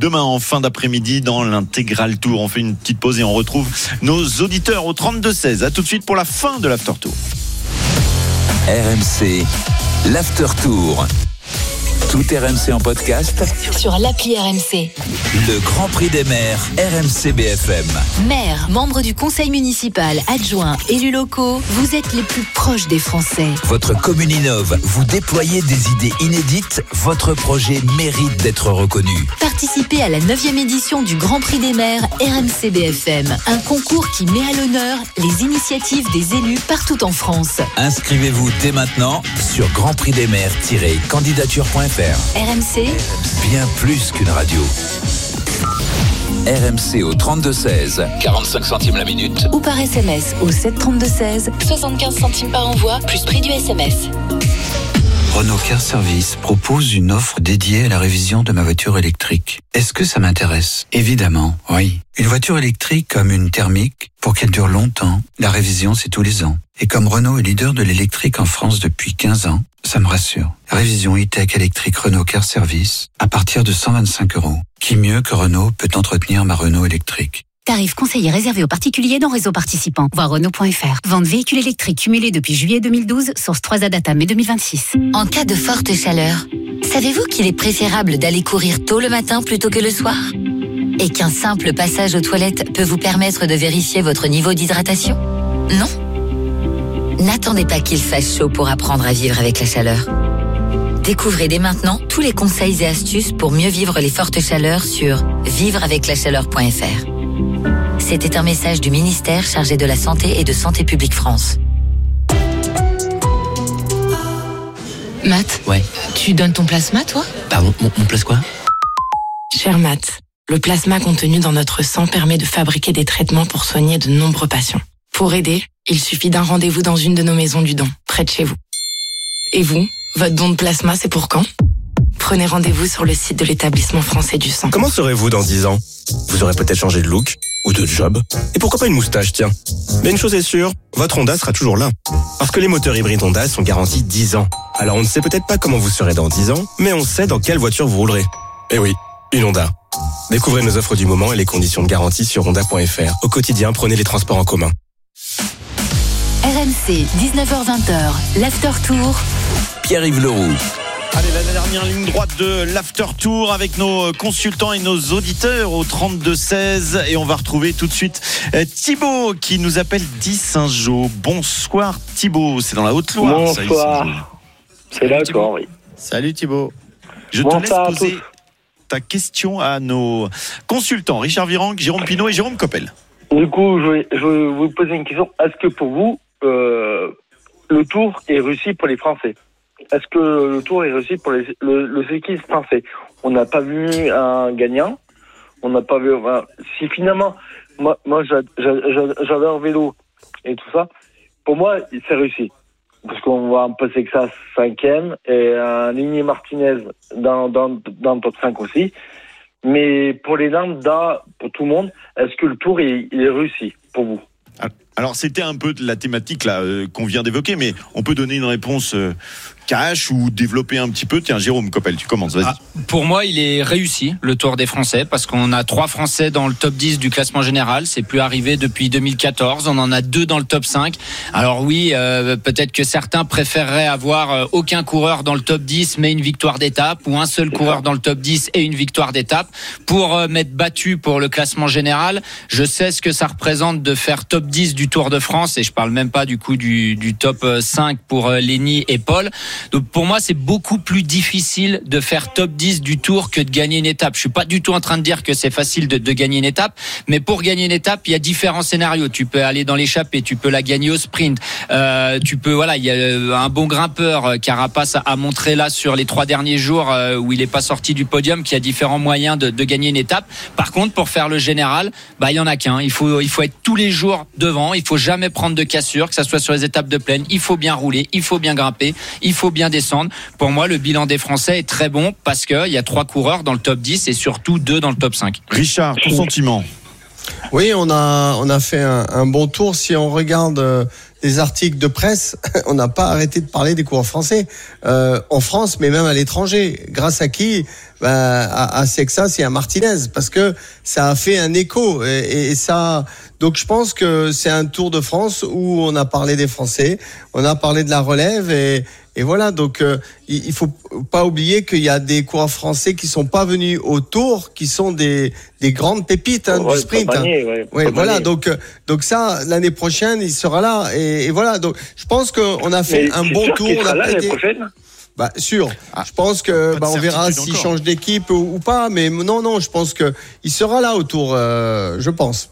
demain en fin d'après-midi dans l'intégral tour. On fait une petite pause et on retrouve nos auditeurs au 32-16. À tout de suite pour la fin de l'after tour. RMC, l'after tour. Tout RMC en podcast sur l'appli RMC. Le Grand Prix des maires RMC BFM. Maires, membres du conseil municipal, adjoints, élus locaux, vous êtes les plus proches des Français. Votre commune innove, vous déployez des idées inédites, votre projet mérite d'être reconnu. Participez à la 9e édition du Grand Prix des maires RMC BFM, un concours qui met à l'honneur les initiatives des élus partout en France. Inscrivez-vous dès maintenant sur grandprixdesmaires-candidature.fr. RMC, bien plus qu'une radio. RMC au 32-16, 45 centimes la minute. Ou par SMS au 732-16, 75 centimes par envoi, plus prix du SMS. Renault Car Service propose une offre dédiée à la révision de ma voiture électrique. Est-ce que ça m'intéresse ? Évidemment, oui. Une voiture électrique comme une thermique, pour qu'elle dure longtemps, la révision c'est tous les ans. Et comme Renault est leader de l'électrique en France depuis 15 ans, ça me rassure. Révision e-tech électrique Renault Car Service à partir de 125 €. Qui mieux que Renault peut entretenir ma Renault électrique ? Tarif conseillé réservé aux particuliers dans réseau participant. Voir Renault.fr. Vente véhicule électrique cumulé depuis juillet 2012, source 3A data mai 2026. En cas de forte chaleur, savez-vous qu'il est préférable d'aller courir tôt le matin plutôt que le soir ? Et qu'un simple passage aux toilettes peut vous permettre de vérifier votre niveau d'hydratation ? Non ? N'attendez pas qu'il fasse chaud pour apprendre à vivre avec la chaleur. Découvrez dès maintenant tous les conseils et astuces pour mieux vivre les fortes chaleurs sur vivreaveclachaleur.fr. C'était un message du ministère chargé de la Santé et de Santé publique France. Matt, ouais. Tu donnes ton plasma, toi ? Pardon, mon place quoi ? Cher Matt, le plasma contenu dans notre sang permet de fabriquer des traitements pour soigner de nombreux patients. Pour aider, il suffit d'un rendez-vous dans une de nos maisons du don, près de chez vous. Et vous, votre don de plasma, c'est pour quand ? Prenez rendez-vous sur le site de l'établissement français du sang. Comment serez-vous dans 10 ans ? Vous aurez peut-être changé de look ou de job. Et pourquoi pas une moustache, tiens. Mais une chose est sûre, votre Honda sera toujours là. Parce que les moteurs hybrides Honda sont garantis 10 ans. Alors on ne sait peut-être pas comment vous serez dans 10 ans, mais on sait dans quelle voiture vous roulerez. Eh oui, une Honda. Découvrez nos offres du moment et les conditions de garantie sur honda.fr. Au quotidien, prenez les transports en commun. RMC, 19h-20h, l'After Tour. Pierre-Yves Leroux. Allez, la dernière ligne droite de l'After Tour avec nos consultants et nos auditeurs au 32-16. Et on va retrouver tout de suite Thibaut qui nous appelle d'Issingeaux. Bonsoir Thibaut, c'est dans la Haute-Loire. Bonsoir. C'est là, toi, oui. Salut Thibaut. Je te laisse poser ta question à nos consultants, Richard Virenque, Jérôme Pinault et Jérôme Coppel. Du coup, je vais vous poser une question. Est-ce que pour vous, le Tour est réussi pour les Français ? Est-ce que le Tour est réussi pour le cycliste français ? On n'a pas vu un gagnant. On n'a pas vu. Si finalement, moi j'adore vélo et tout ça. Pour moi, c'est réussi parce qu'on voit un peu Texas 5e et un Ligny Martinez dans le top 5 aussi. Mais pour les lambda, pour tout le monde, est-ce que le Tour il est réussi pour vous ? Alors c'était un peu de la thématique là qu'on vient d'évoquer, mais on peut donner une réponse cash ou développer un petit peu. Tiens, Jérôme Coppel, tu commences, vas-y. Pour moi, il est réussi, le Tour des Français, parce qu'on a 3 Français dans le top 10 du classement général. C'est plus arrivé depuis 2014. On en a 2 dans le top 5. Alors oui, peut-être que certains préféreraient avoir aucun coureur dans le top 10, mais une victoire d'étape, ou un seul coureur dans le top 10 et une victoire d'étape, pour m'être battu pour le classement général. Je sais ce que ça représente de faire top 10 du Tour de France, et je parle même pas du coup du top 5 pour Lenny et Paul. Donc pour moi, c'est beaucoup plus difficile de faire top 10 du Tour que de gagner une étape. Je suis pas du tout en train de dire que c'est facile de gagner une étape, mais pour gagner une étape, il y a différents scénarios. Tu peux aller dans l'échappée, tu peux la gagner au sprint. Tu peux, voilà, il y a un bon grimpeur, Carapace a montré là sur les 3 derniers jours où il est pas sorti du podium, qu'il y a différents moyens de gagner une étape. Par contre, pour faire le général, il y en a qu'un. Il faut être tous les jours devant. Il faut jamais prendre de cassure, que ça soit sur les étapes de plaine. Il faut bien rouler, il faut bien grimper, il faut bien descendre. Pour moi, le bilan des Français est très bon parce qu'il y a 3 coureurs dans le top 10 et surtout 2 dans le top 5. Richard, ton sentiment ? Oui, on a fait un bon tour. Si on regarde des articles de presse, on n'a pas arrêté de parler des coureurs français en France, mais même à l'étranger. Grâce à qui? À Sexas et à Martinez, parce que ça a fait un écho et ça. Donc je pense que c'est un Tour de France où on a parlé des Français, on a parlé de la relève et voilà. Donc il faut pas oublier qu'il y a des coureurs français qui sont pas venus au Tour, qui sont des grandes pépites du sprint. Voilà. Donc ça, l'année prochaine, il sera là et voilà. Donc je pense qu'on a fait un bon tour. On a l'année prochaine. Sûr. Je pense que on verra s'il change d'équipe ou pas, mais non, je pense que il sera là au Tour, je pense.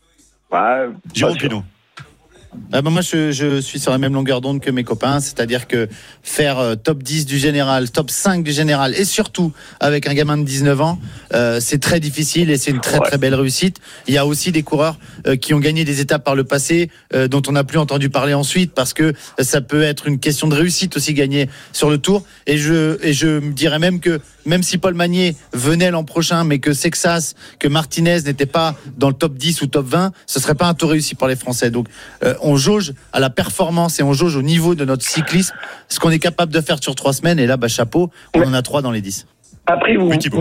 Jérôme Pinot. Moi, je suis sur la même longueur d'onde que mes copains, c'est-à-dire que faire top 10 du général, top 5 du général, et surtout avec un gamin de 19 ans, c'est très difficile et c'est une très très belle réussite. Il y a aussi des coureurs qui ont gagné des étapes par le passé, dont on n'a plus entendu parler ensuite, parce que ça peut être une question de réussite aussi gagner sur le Tour. Et je me dirais même que même si Paul Magnier venait l'an prochain, mais que Sexas, que Martinez n'était pas dans le top 10 ou top 20, ce serait pas un Tour réussi pour les Français. Donc on jauge à la performance et on jauge au niveau de notre cyclisme ce qu'on est capable de faire sur 3 semaines, et là chapeau, on en a 3 dans les 10. Après vous êtes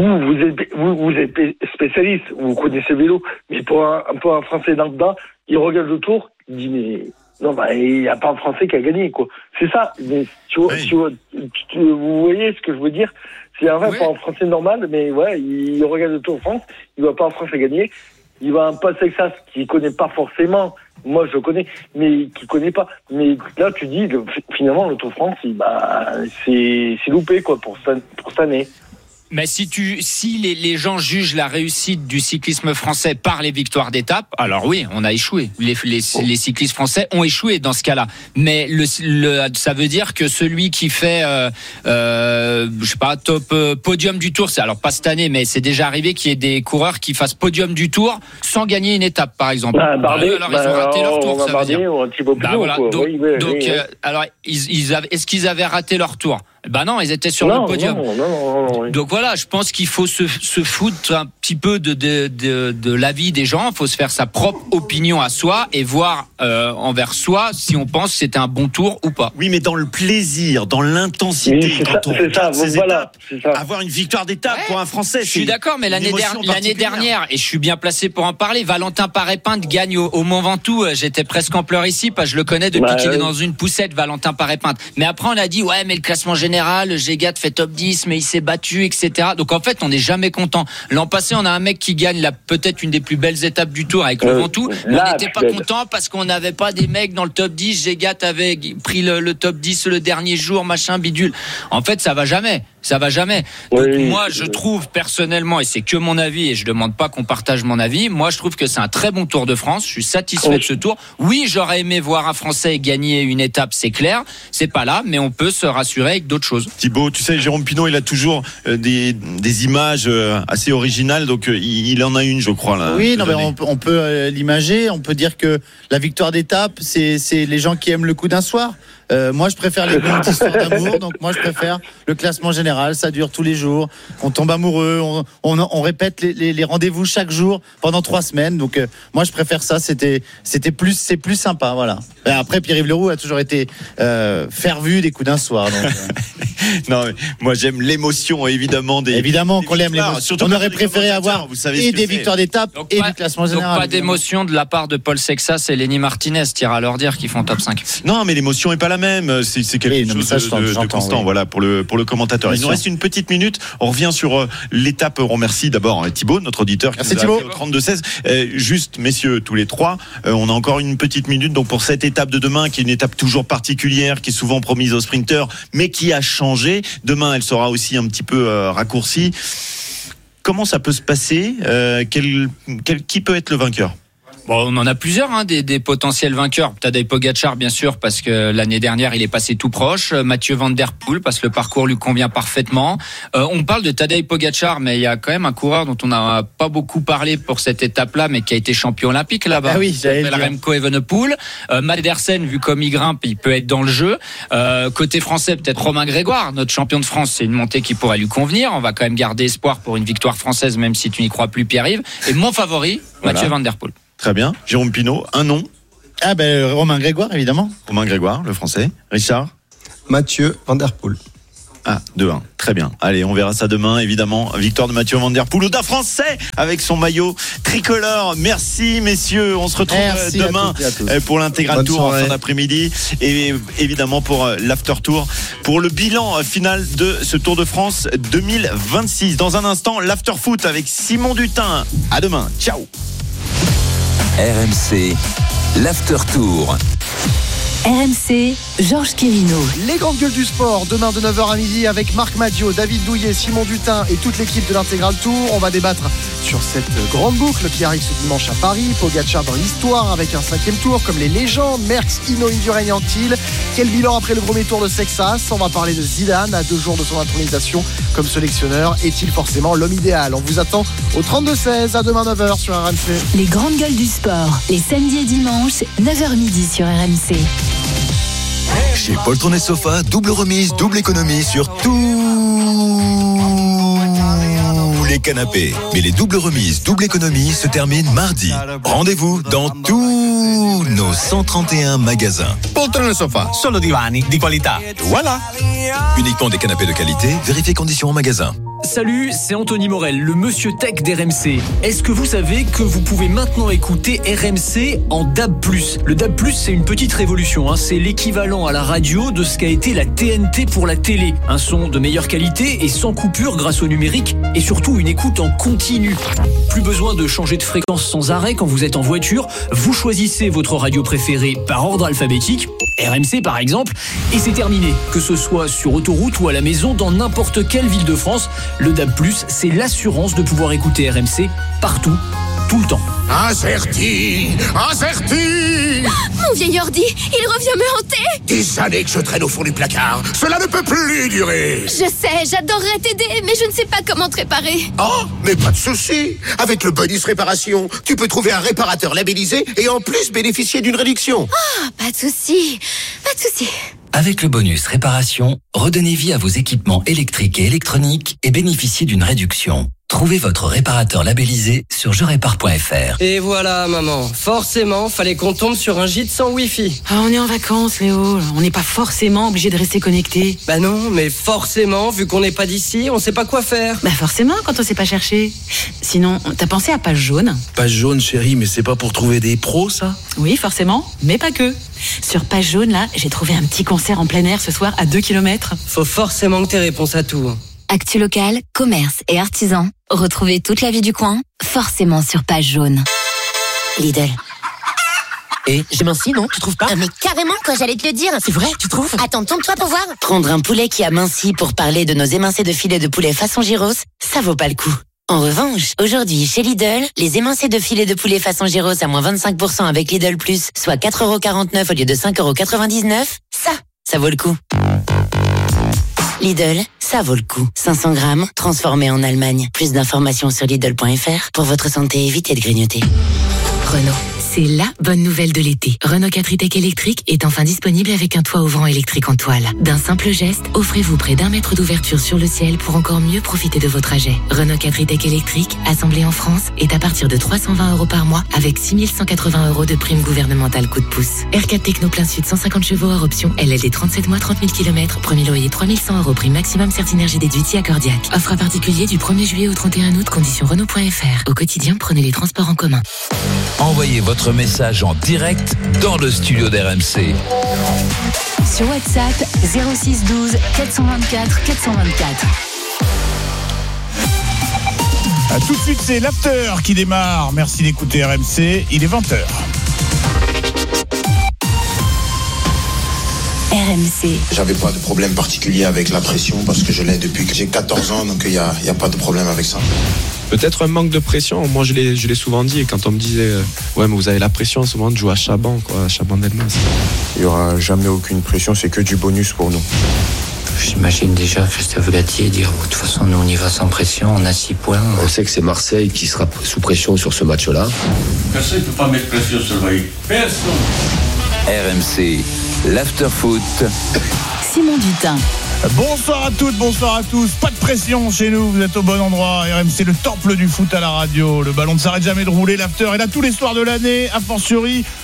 spécialiste, vous connaissez le vélo, mais pour un Français lambda, il regarde le Tour, il dit mais non, il n'y a pas un Français qui a gagné, quoi. C'est ça. Mais vous voyez ce que je veux dire? C'est un vrai pour un Français normal, mais il regarde le Tour de France, il voit pas un Français gagner. Il va un Paul Sexas qui connaît pas forcément. Moi, je connais, mais qui connaît pas. Mais là, tu dis, finalement, le Tour de France, c'est loupé, quoi, pour cette année. Mais si les gens jugent la réussite du cyclisme français par les victoires d'étape, alors oui, on a échoué. Les cyclistes français ont échoué dans ce cas-là. Mais ça veut dire que celui qui fait, top podium du Tour, c'est alors pas cette année, mais c'est déjà arrivé qu'il y ait des coureurs qui fassent podium du Tour sans gagner une étape, par exemple. Bardet, alors ils ont raté leur tour, ça veut dire. Voilà. Donc, alors est-ce qu'ils avaient raté leur tour? Non, ils étaient sur le podium. Non. Donc voilà, je pense qu'il faut se foutre un petit peu de l'avis des gens. Il faut se faire sa propre opinion à soi et voir envers soi si on pense que c'était un bon tour ou pas. Oui, mais dans le plaisir, dans l'intensité, quand on regarde ces étapes, avoir une victoire d'étape pour un Français. Je suis d'accord, mais l'année dernière, et je suis bien placé pour en parler, Valentin Paré-Pinte gagne au Mont Ventoux. J'étais presque en pleurs ici, parce que je le connais depuis qu'il est dans une poussette, Valentin Paré-Pinte. Mais après, on a dit, mais le classement général, Gégat fait top 10, mais il s'est battu, etc. Donc en fait, on n'est jamais content. L'an passé, on a un mec qui gagne peut-être une des plus belles étapes du Tour avec le Ventoux. On n'était pas content parce qu'on n'avait pas des mecs dans le top 10. Gégat avait pris le top 10 le dernier jour, machin, bidule. En fait, ça va jamais. Donc moi, je trouve personnellement, et c'est que mon avis, et je demande pas qu'on partage mon avis, moi je trouve que c'est un très bon Tour de France. Je suis satisfait de ce Tour. Oui, j'aurais aimé voir un Français gagner une étape, c'est clair. C'est pas là, mais on peut se rassurer avec d'autres choses. Thibaut, tu sais, Jérôme Pinot, il a toujours des images assez originales, donc il en a une, je crois là. Oui, mais on peut l'imager. On peut dire que la victoire d'étape, c'est les gens qui aiment le coup d'un soir. Moi, je préfère les bonnes histoires d'amour, donc moi, je préfère le classement général. Ça dure tous les jours. On tombe amoureux. On répète les rendez-vous chaque jour pendant 3 semaines. Donc, moi, je préfère ça. C'est plus sympa, voilà. Et après, Pierre-Yves Leroux a toujours été fervu des coups d'un soir. Donc, non, mais moi, j'aime l'émotion, évidemment. Évidemment qu'on l'aime l'émotion. On aurait préféré avoir des victoires d'étape et du classement général. Donc, pas d'émotion de la part de Paul Sexas et Lenny Martinez, tira à leur dire qu'ils font top 5. Non, mais l'émotion est pas la même. C'est quelque chose de constant, voilà, pour le commentateur. Il nous reste une petite minute. On revient sur l'étape. On remercie d'abord Thibaut, notre auditeur, qui nous a appelé au 32-16. Juste, messieurs, tous les 3, on a encore une petite minute. Donc pour cette étape de demain, qui est une étape toujours particulière, qui est souvent promise aux sprinteurs, mais qui a changé. Demain, elle sera aussi un petit peu raccourcie. Comment ça peut se passer? Qui peut être le vainqueur? On en a plusieurs, des potentiels vainqueurs. Tadej Pogačar, bien sûr, parce que l'année dernière, il est passé tout proche. Mathieu Van Der Poel, parce que le parcours lui convient parfaitement. On parle de Tadej Pogačar, mais il y a quand même un coureur dont on n'a pas beaucoup parlé pour cette étape-là, mais qui a été champion olympique là-bas. Ah oui, j'allais le dire. Remco Evenepoel. Mads Pedersen, vu comme il grimpe, il peut être dans le jeu. Côté français, peut-être Romain Grégoire, notre champion de France. C'est une montée qui pourrait lui convenir. On va quand même garder espoir pour une victoire française, même si tu n'y crois plus, Pierre-Yves. Et mon favori, Mathieu Van Der Poel. Très bien. Jérôme Pinot, un nom? Ah ben Romain Grégoire, évidemment. Romain Grégoire, le français. Richard? Mathieu Van Der Poel. Ah, 2-1. Très bien. Allez, on verra ça demain, évidemment. Victoire de Mathieu Van Der Poel, d'un français avec son maillot tricolore. Merci, messieurs. On se retrouve demain pour l'intégral tour en fin d'après-midi. Et évidemment pour l'after tour, pour le bilan final de ce Tour de France 2026. Dans un instant, l'after foot avec Simon Dutin. À demain. Ciao. RMC, l'after tour. RMC, Georges Quérino. Les grandes gueules du sport, demain de 9h à midi avec Marc Madiot, David Douillet, Simon Dutin et toute l'équipe de l'Intégral Tour. On va débattre sur cette grande boucle qui arrive ce dimanche à Paris. Pogacar dans l'histoire avec un 5e tour comme les légendes Merckx, Hinault, Indurain et Anquetil. Quel bilan après le premier tour de Texas? On va parler de Zidane à 2 jours de son intronisation comme sélectionneur. Est-il forcément l'homme idéal? On vous attend au 32-16 à demain 9h sur RMC. Les grandes gueules du sport, les samedis et dimanches, 9h midi sur RMC. Chez Poltron et Sofa, double remise, double économie sur tous les canapés. Mais les doubles remises, double économie se terminent mardi. Rendez-vous dans tous nos 131 magasins. Poltron et Sofa, solo divani di qualità. Voilà. Uniquement des canapés de qualité, vérifiez conditions en magasin. Salut, c'est Anthony Morel, le monsieur tech d'RMC. Est-ce que vous savez que vous pouvez maintenant écouter RMC en DAB+? Le DAB+, c'est une petite révolution, hein. C'est l'équivalent à la radio de ce qu'a été la TNT pour la télé. Un son de meilleure qualité et sans coupure grâce au numérique et surtout une écoute en continu. Plus besoin de changer de fréquence sans arrêt quand vous êtes en voiture. Vous choisissez votre radio préférée par ordre alphabétique, RMC par exemple, et c'est terminé. Que ce soit sur autoroute ou à la maison, dans n'importe quelle ville de France, le DAB+, c'est l'assurance de pouvoir écouter RMC partout, tout le temps. Averti. Mon vieil ordi, il revient me hanter. Des années que je traîne au fond du placard. Cela ne peut plus durer. Je sais, j'adorerais t'aider, mais je ne sais pas comment te réparer. Oh, mais pas de souci. Avec le bonus réparation, tu peux trouver un réparateur labellisé et en plus bénéficier d'une réduction. Ah, pas de souci. Avec le bonus réparation, redonnez vie à vos équipements électriques et électroniques et bénéficiez d'une réduction. Trouvez votre réparateur labellisé sur jerépare.fr. Et voilà, maman. Forcément, fallait qu'on tombe sur un gîte sans Wi-Fi. Ah, on est en vacances, Léo. On n'est pas forcément obligé de rester connecté. Bah non, mais forcément, vu qu'on n'est pas d'ici, on sait pas quoi faire. Bah forcément, quand on sait pas chercher. Sinon, t'as pensé à Page Jaune? Page Jaune, chérie, mais c'est pas pour trouver des pros, ça? Oui, forcément, mais pas que. Sur Page Jaune, là, j'ai trouvé un petit concert en plein air ce soir à 2 km. Faut forcément que t'aies réponse à tout. Actu local, commerce et artisans. Retrouvez toute la vie du coin, forcément sur Page Jaune. Lidl. Et j'ai minci, non? Tu trouves pas? Mais carrément, quoi, j'allais te le dire. C'est vrai, tu trouves? Attends, tourne-toi pour voir. Prendre un poulet qui a minci pour parler de nos émincés de filet de poulet façon gyros, ça vaut pas le coup. En revanche, aujourd'hui, chez Lidl, les émincés de filet de poulet façon gyros à moins 25% avec Lidl+, soit 4,49€ au lieu de 5,99€, ça vaut le coup. Lidl, ça vaut le coup. 500 grammes, transformé en Allemagne. Plus d'informations sur Lidl.fr. Pour votre santé, évitez de grignoter. Renault. C'est la bonne nouvelle de l'été. Renault 4 e-Tech électrique est enfin disponible avec un toit ouvrant électrique en toile. D'un simple geste, offrez-vous près d'1 mètre d'ouverture sur le ciel pour encore mieux profiter de vos trajets. Renault 4 e-Tech électrique, assemblé en France, est à partir de 320€ par mois avec 6180€ de prime gouvernementale coup de pouce. R4 Techno plein sud 150 chevaux hors option, LLD 37 mois 30 000 km, premier loyer 3100€, prime maximum Certinergie déduite si accordiaque. Offre à particulier du 1er juillet au 31 août, conditions Renault.fr. Au quotidien, prenez les transports en commun. Envoyez votre message en direct dans le studio d'RMC. Sur WhatsApp, 06 12 424 424. Tout de suite, c'est l'after qui démarre. Merci d'écouter RMC. Il est 20h. RMC. J'avais pas de problème particulier avec la pression parce que je l'ai depuis que j'ai 14 ans, donc il y a pas de problème avec ça. Peut-être un manque de pression. Moi, je l'ai souvent dit. Et quand on me disait, ouais, mais vous avez la pression en ce moment de jouer à Chaban, quoi, à Chaban-Delmas. Il y aura jamais aucune pression, c'est que du bonus pour nous. J'imagine déjà Christophe Galtier dire de toute façon nous on y va sans pression, on a 6 points. On sait que c'est Marseille qui sera sous pression sur ce match-là. Personne ne peut pas mettre pression sur le Vaï. Personne. RMC, l'after-foot. Simon Dutin. Bonsoir à toutes, bonsoir à tous. Pas de pression chez nous, vous êtes au bon endroit. RMC, le temple du foot à la radio. Le ballon ne s'arrête jamais de rouler. L'after est là tous les soirs de l'année, a fortiori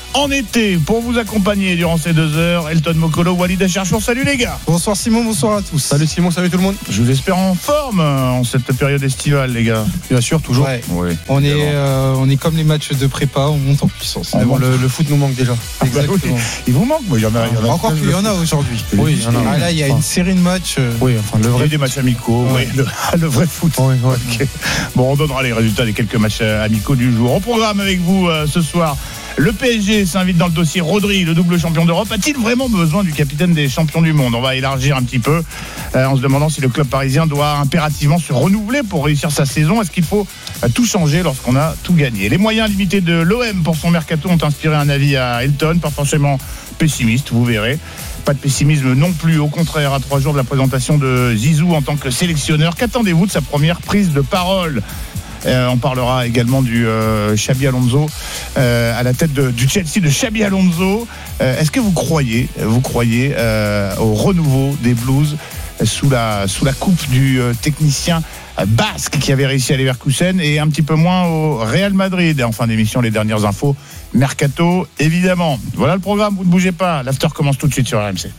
en été pour vous accompagner durant ces 2 heures. Elton Mokolo, Walid Acharchour, salut les gars. Bonsoir Simon, bonsoir à tous. Salut Simon, salut tout le monde. Je vous espère en forme en cette période estivale les gars. Bien sûr, toujours. Ouais. Oui. On est comme les matchs de prépa, on monte en puissance. Le foot nous manque déjà. Exactement. Bah oui, il vous manque, il y en a encore qu'il y en a aujourd'hui. Oui, il y en a. Là, il y a une série de matchs. Oui, enfin le vrai. Il y a des matchs amicaux, ouais. Le vrai foot. Ouais. Okay. Bon, on donnera les résultats des quelques matchs amicaux du jour. Au programme avec vous ce soir. Le PSG s'invite dans le dossier Rodri, le double champion d'Europe. A-t-il vraiment besoin du capitaine des champions du monde ? On va élargir un petit peu en se demandant si le club parisien doit impérativement se renouveler pour réussir sa saison. Est-ce qu'il faut tout changer lorsqu'on a tout gagné ? Les moyens limités de l'OM pour son mercato ont inspiré un avis à Elton, pas forcément pessimiste, vous verrez. Pas de pessimisme non plus, au contraire, à 3 jours de la présentation de Zizou en tant que sélectionneur. Qu'attendez-vous de sa première prise de parole ? On parlera également du Xabi Alonso à la tête du Chelsea de Xabi Alonso. Est-ce que vous croyez au renouveau des Blues sous la coupe du technicien basque qui avait réussi à Leverkusen et un petit peu moins au Real Madrid? En fin d'émission, les dernières infos mercato évidemment. Voilà le programme, vous ne bougez pas, l'after commence tout de suite sur RMC.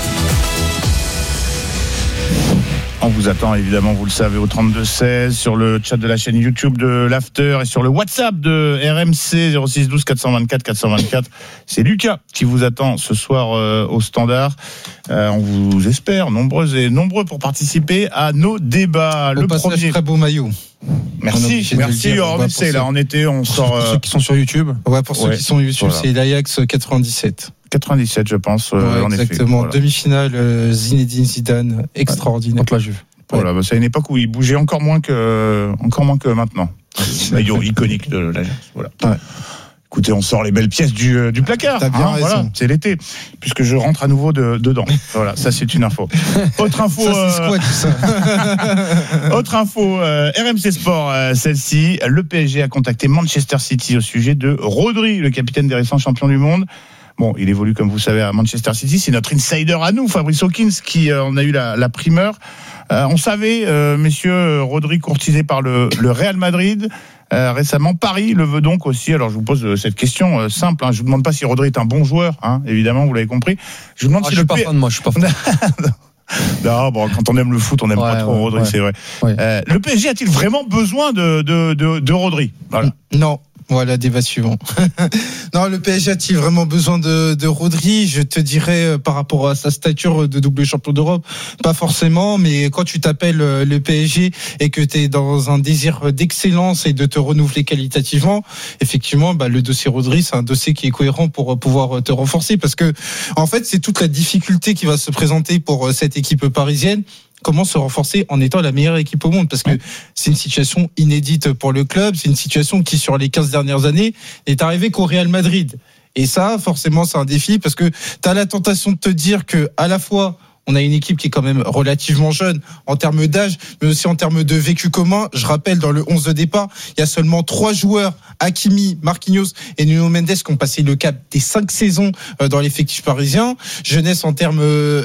On vous attend évidemment, vous le savez, au 32-16, sur le chat de la chaîne YouTube de l'After et sur le WhatsApp de RMC 06 12 424 424. C'est Lucas qui vous attend ce soir au standard. On vous espère nombreuses et nombreux pour participer à nos débats. Le premier, très beau maillot. Merci. C'est là en été, on sort. Pour ceux qui sont sur YouTube. Ouais, pour ceux qui sont YouTube, voilà. C'est l'Ajax 97. 97, je pense. En exactement. Effet, voilà. Demi-finale, Zinedine Zidane, extraordinaire. Contre la Juve. Voilà, bah, c'est à une époque où il bougeait encore moins que maintenant. Maillot iconique de l'Ajax. Voilà. Ouais. Écoutez, on sort les belles pièces du placard. T'as bien raison. Voilà, c'est l'été, puisque je rentre à nouveau dedans. Voilà, ça c'est une info. Autre info. Ça, c'est quoi tout ça? Autre info. RMC Sport, celle-ci. Le PSG a contacté Manchester City au sujet de Rodri, le capitaine des récents champions du monde. Bon, il évolue, comme vous savez, à Manchester City. C'est notre insider à nous, Fabrice Hawkins, qui en a eu la primeur. On savait, messieurs, Rodri courtisé par le Real Madrid. Récemment, Paris le veut donc aussi. Alors, je vous pose cette question simple. Je vous demande pas si Rodri est un bon joueur, évidemment, vous l'avez compris. Je vous demande si je suis pas fan, moi, je suis pas fan. Non, bon, quand on aime le foot, on n'aime pas trop Rodri, c'est vrai. Ouais. Le PSG a-t-il vraiment besoin de Rodri ? Voilà. Non. Voilà, débat suivant. Non, le PSG a-t-il vraiment besoin de Rodri ? Je te dirais, par rapport à sa stature de double champion d'Europe, pas forcément, mais quand tu t'appelles le PSG et que tu es dans un désir d'excellence et de te renouveler qualitativement, effectivement, le dossier Rodri, c'est un dossier qui est cohérent pour pouvoir te renforcer, parce que, en fait, c'est toute la difficulté qui va se présenter pour cette équipe parisienne. Comment se renforcer en étant la meilleure équipe au monde, parce que c'est une situation inédite pour le club, c'est une situation qui sur les 15 dernières années est arrivée qu'au Real Madrid, et ça forcément c'est un défi, parce que tu as la tentation de te dire que à la fois on a une équipe qui est quand même relativement jeune en termes d'âge, mais aussi en termes de vécu commun. Je rappelle, dans le 11 de départ, il y a seulement 3 joueurs, Hakimi, Marquinhos et Nuno Mendes, qui ont passé le cap des 5 saisons dans l'effectif parisien. Jeunesse en termes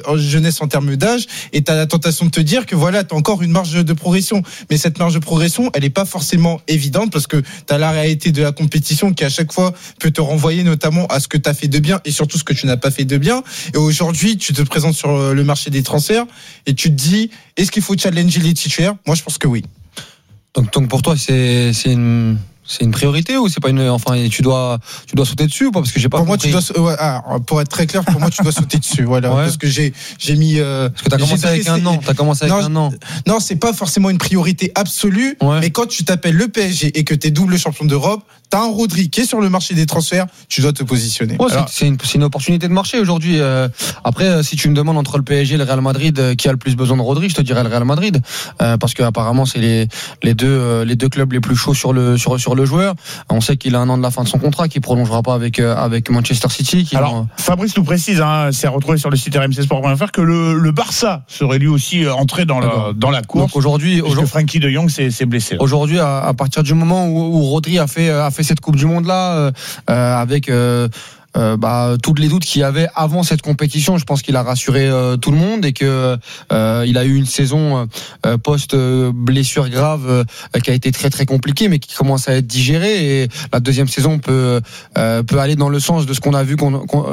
d'âge. Et t'as la tentation de te dire que voilà, t'as encore une marge de progression. Mais cette marge de progression, elle est pas forcément évidente, parce que t'as la réalité de la compétition qui à chaque fois peut te renvoyer notamment à ce que t'as fait de bien et surtout ce que tu n'as pas fait de bien. Et aujourd'hui, tu te présentes sur le marché des transferts et tu te dis, est-ce qu'il faut challenger les titulaires ? Moi, je pense que oui. Donc pour toi, c'est une priorité ou c'est pas une, enfin, tu dois sauter dessus ou pas, parce que j'ai pas compris. Pour être très clair, pour moi tu dois sauter dessus, voilà. Ouais. Parce que j'ai mis parce que t'as commencé avec un an. Non, c'est pas forcément une priorité absolue, mais quand tu t'appelles le PSG et que t'es double champion d'Europe, t'as un Rodri qui est sur le marché des transferts, tu dois te positionner. Ouais, alors, c'est une opportunité de marché aujourd'hui. Après, si tu me demandes entre le PSG et le Real Madrid qui a le plus besoin de Rodri, je te dirais le Real Madrid, parce que apparemment c'est les deux clubs les plus chauds sur le joueur. On sait qu'il a un an de la fin de son contrat, qu'il prolongera pas avec Manchester City. Alors, Fabrice nous précise, c'est à retrouver sur le site rmcsport.fr, que le Barça serait lui aussi entré dans la course. Donc aujourd'hui, Frenkie de Jong s'est blessé. Aujourd'hui, à partir du moment où Rodri a fait cette Coupe du Monde là, avec tous les doutes qu'il y avait avant cette compétition. Je pense qu'il a rassuré tout le monde et que il a eu une saison post blessure grave qui a été très très compliquée, mais qui commence à être digérée, et la deuxième saison peut aller dans le sens de ce qu'on a vu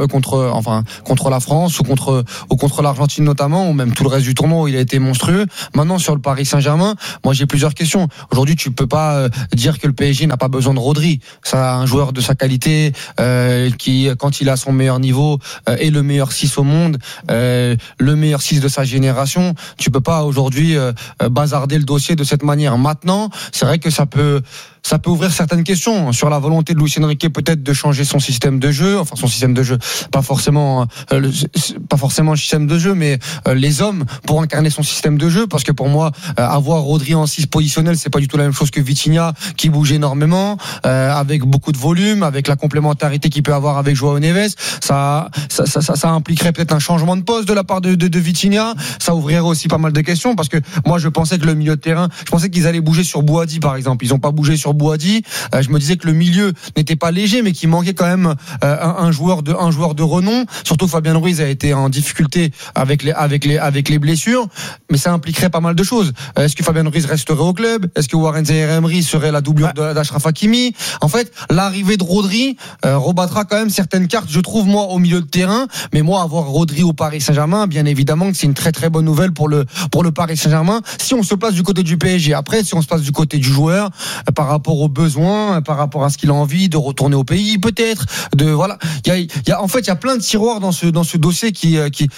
contre la France ou contre l'Argentine notamment, ou même tout le reste du tournoi où il a été monstrueux. Maintenant, sur le Paris Saint-Germain, moi j'ai plusieurs questions. Aujourd'hui, tu peux pas dire que le PSG n'a pas besoin de Rodri. Ça, un joueur de sa qualité qui, quand il a son meilleur niveau, est le meilleur 6 au monde, le meilleur 6 de sa génération. Tu peux pas aujourd'hui bazarder le dossier de cette manière. Maintenant, c'est vrai que ça peut ouvrir certaines questions sur la volonté de Luis Enrique peut-être de changer son système de jeu, enfin son système de jeu, pas forcément le système de jeu, mais les hommes pour incarner son système de jeu, parce que pour moi avoir Rodri en 6 positionnel, c'est pas du tout la même chose que Vitinha qui bouge énormément, avec beaucoup de volume, avec la complémentarité qu'il peut avoir avec Joao Neves. Ça impliquerait peut-être un changement de poste de la part de Vitinha. Ça ouvrirait aussi pas mal de questions, parce que moi je pensais que le milieu de terrain, je pensais qu'ils allaient bouger sur Bouhaddi par exemple. Ils ont pas bougé sur Bouhaddi. Je me disais que le milieu n'était pas léger, mais qu'il manquait quand même un joueur de renom. Surtout Fabien Ruiz a été en difficulté avec les blessures, mais ça impliquerait pas mal de choses. Est-ce que Fabien Ruiz resterait au club? Est-ce que Warren Zaïre-Emery serait la doublure d'Achraf Hakimi? En fait, l'arrivée de Rodri rebattra quand même certaines cartes, je trouve, moi, au milieu de terrain. Mais moi, avoir Rodri au Paris Saint-Germain, bien évidemment que c'est une très très bonne nouvelle pour le Paris Saint-Germain, si on se place du côté du PSG. Après, si on se place du côté du joueur, par rapport aux besoins, par rapport à ce qu'il a envie de retourner au pays, peut-être, voilà. Il y a plein de tiroirs dans ce dossier qui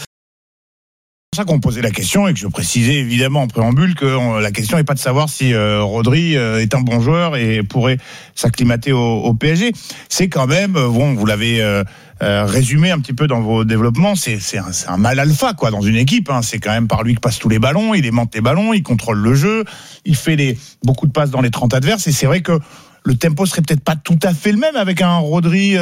C'est pour ça qu'on posait la question, et que je précisais évidemment en préambule que la question n'est pas de savoir si Rodri est un bon joueur et pourrait s'acclimater au PSG. C'est quand même, vous l'avez résumé un petit peu dans vos développements, c'est un mâle alpha quoi dans une équipe. C'est quand même par lui que passent tous les ballons, il aimante les ballons, il contrôle le jeu, il fait beaucoup de passes dans les 30 adverses, et c'est vrai que le tempo serait peut-être pas tout à fait le même avec un Rodri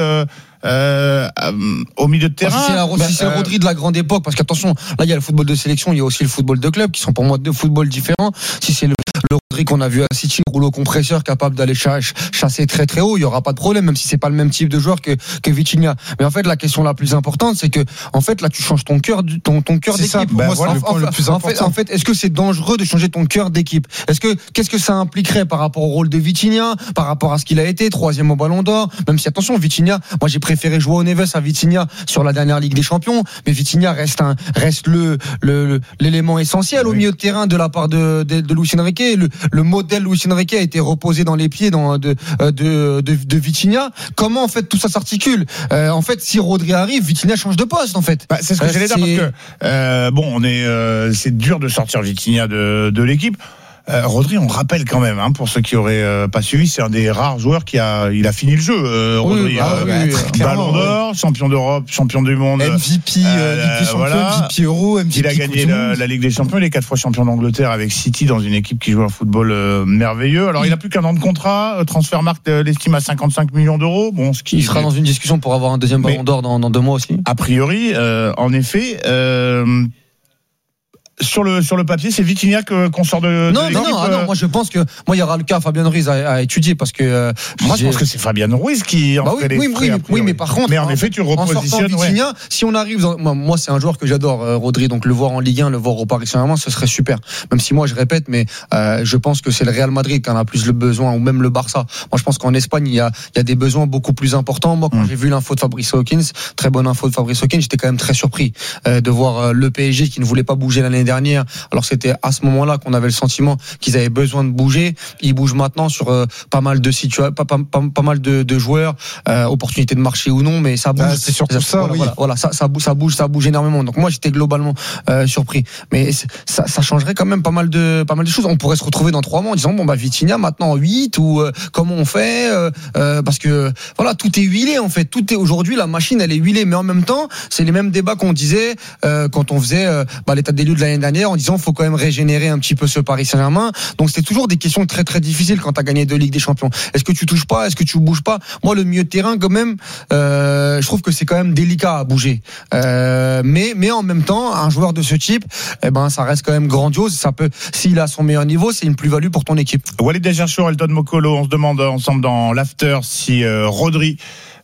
au milieu de terrain. Si c'est le Rodri de la grande époque, parce qu'attention, là il y a le football de sélection, il y a aussi le football de club, qui sont pour moi deux footballs différents. Si c'est le Rodri qu'on a vu à City, rouleau compresseur, capable d'aller chasser très très haut, il y aura pas de problème, même si c'est pas le même type de joueur que Vitinha. Mais en fait, la question la plus importante, c'est que en fait là tu changes ton cœur d'équipe. Ça, pour moi, c'est le point le plus important. En fait, est-ce que c'est dangereux de changer ton cœur d'équipe? Qu'est-ce que ça impliquerait par rapport au rôle de Vitinha, par rapport à ce qu'il a été, 3e au Ballon d'Or? Même si, attention, Vitinha, moi j'ai préféré Joao Neves à Vitinha sur la dernière Ligue des Champions, mais Vitinha reste l'élément essentiel au milieu de terrain de la part de Luis Enrique. Le modèle Luis Enrique a été reposé dans les pieds de Vitinha. Comment en fait tout ça s'articule? En fait, si Rodri arrive, Vitinha change de poste en fait. C'est ce que j'allais dire, parce que c'est dur de sortir Vitinha de l'équipe. Rodri, on rappelle quand même, pour ceux qui auraient pas suivi, c'est un des rares joueurs il a fini le jeu. Rodri, Ballon d'Or, champion d'Europe, champion du monde, MVP, Ligue des Champions, MVP Euro, MVP. Il a gagné la Ligue des Champions, il est 4 fois champion d'Angleterre avec City dans une équipe qui joue un football merveilleux. Alors il a plus qu'un an de contrat, Transfermarkt l'estime à 55 millions d'euros. Il sera dans une discussion pour avoir un deuxième Ballon d'Or dans 2 mois aussi. A priori, en effet. Sur le papier, c'est Vitinha qu'on sort de l'équipe. Non, moi je pense que il y aura le cas Fabien Ruiz à étudier, parce que moi je pense que c'est Fabien Ruiz qui en fait les frais. Oui, mais par contre, en effet tu repositionnes Vitinha, si on arrive moi c'est un joueur que j'adore, Rodri, donc le voir en Ligue 1, le voir au Paris Saint-Germain, ce serait super. Même si moi je répète, mais je pense que c'est le Real Madrid qui en a plus le besoin, ou même le Barça. Moi je pense qu'en Espagne il y a des besoins beaucoup plus importants. Moi quand j'ai vu l'info de Fabrice Hawkins, très bonne info de Fabrice Hawkins, j'étais quand même très surpris de voir le PSG qui ne voulait pas bouger l'année dernière. Alors c'était à ce moment-là qu'on avait le sentiment qu'ils avaient besoin de bouger. Ils bougent maintenant sur pas mal de situations, pas mal de joueurs, opportunité de marché ou non, mais ça bouge. C'est surtout ça. Voilà, ça bouge énormément. Donc moi j'étais globalement surpris, mais ça changerait quand même pas mal de choses. On pourrait se retrouver dans 3 mois en disant Vitinha maintenant 8 ou comment on fait, parce que voilà, tout est huilé en fait. Tout est aujourd'hui, la machine elle est huilée, mais en même temps c'est les mêmes débats qu'on disait quand on faisait l'état des lieux de l'année dernière, en disant faut quand même régénérer un petit peu ce Paris Saint-Germain. Donc c'était toujours des questions très très difficiles quand tu as gagné 2 Ligues des Champions. Est-ce que tu touches pas? Est-ce que tu bouges pas? Moi le milieu de terrain quand même, je trouve que c'est quand même délicat à bouger. Mais en même temps, un joueur de ce type, ça reste quand même grandiose. Ça peut, s'il a son meilleur niveau, c'est une plus-value pour ton équipe. Walid Ajaccio, Elton Mokolo, on se demande ensemble dans l'after si Rodri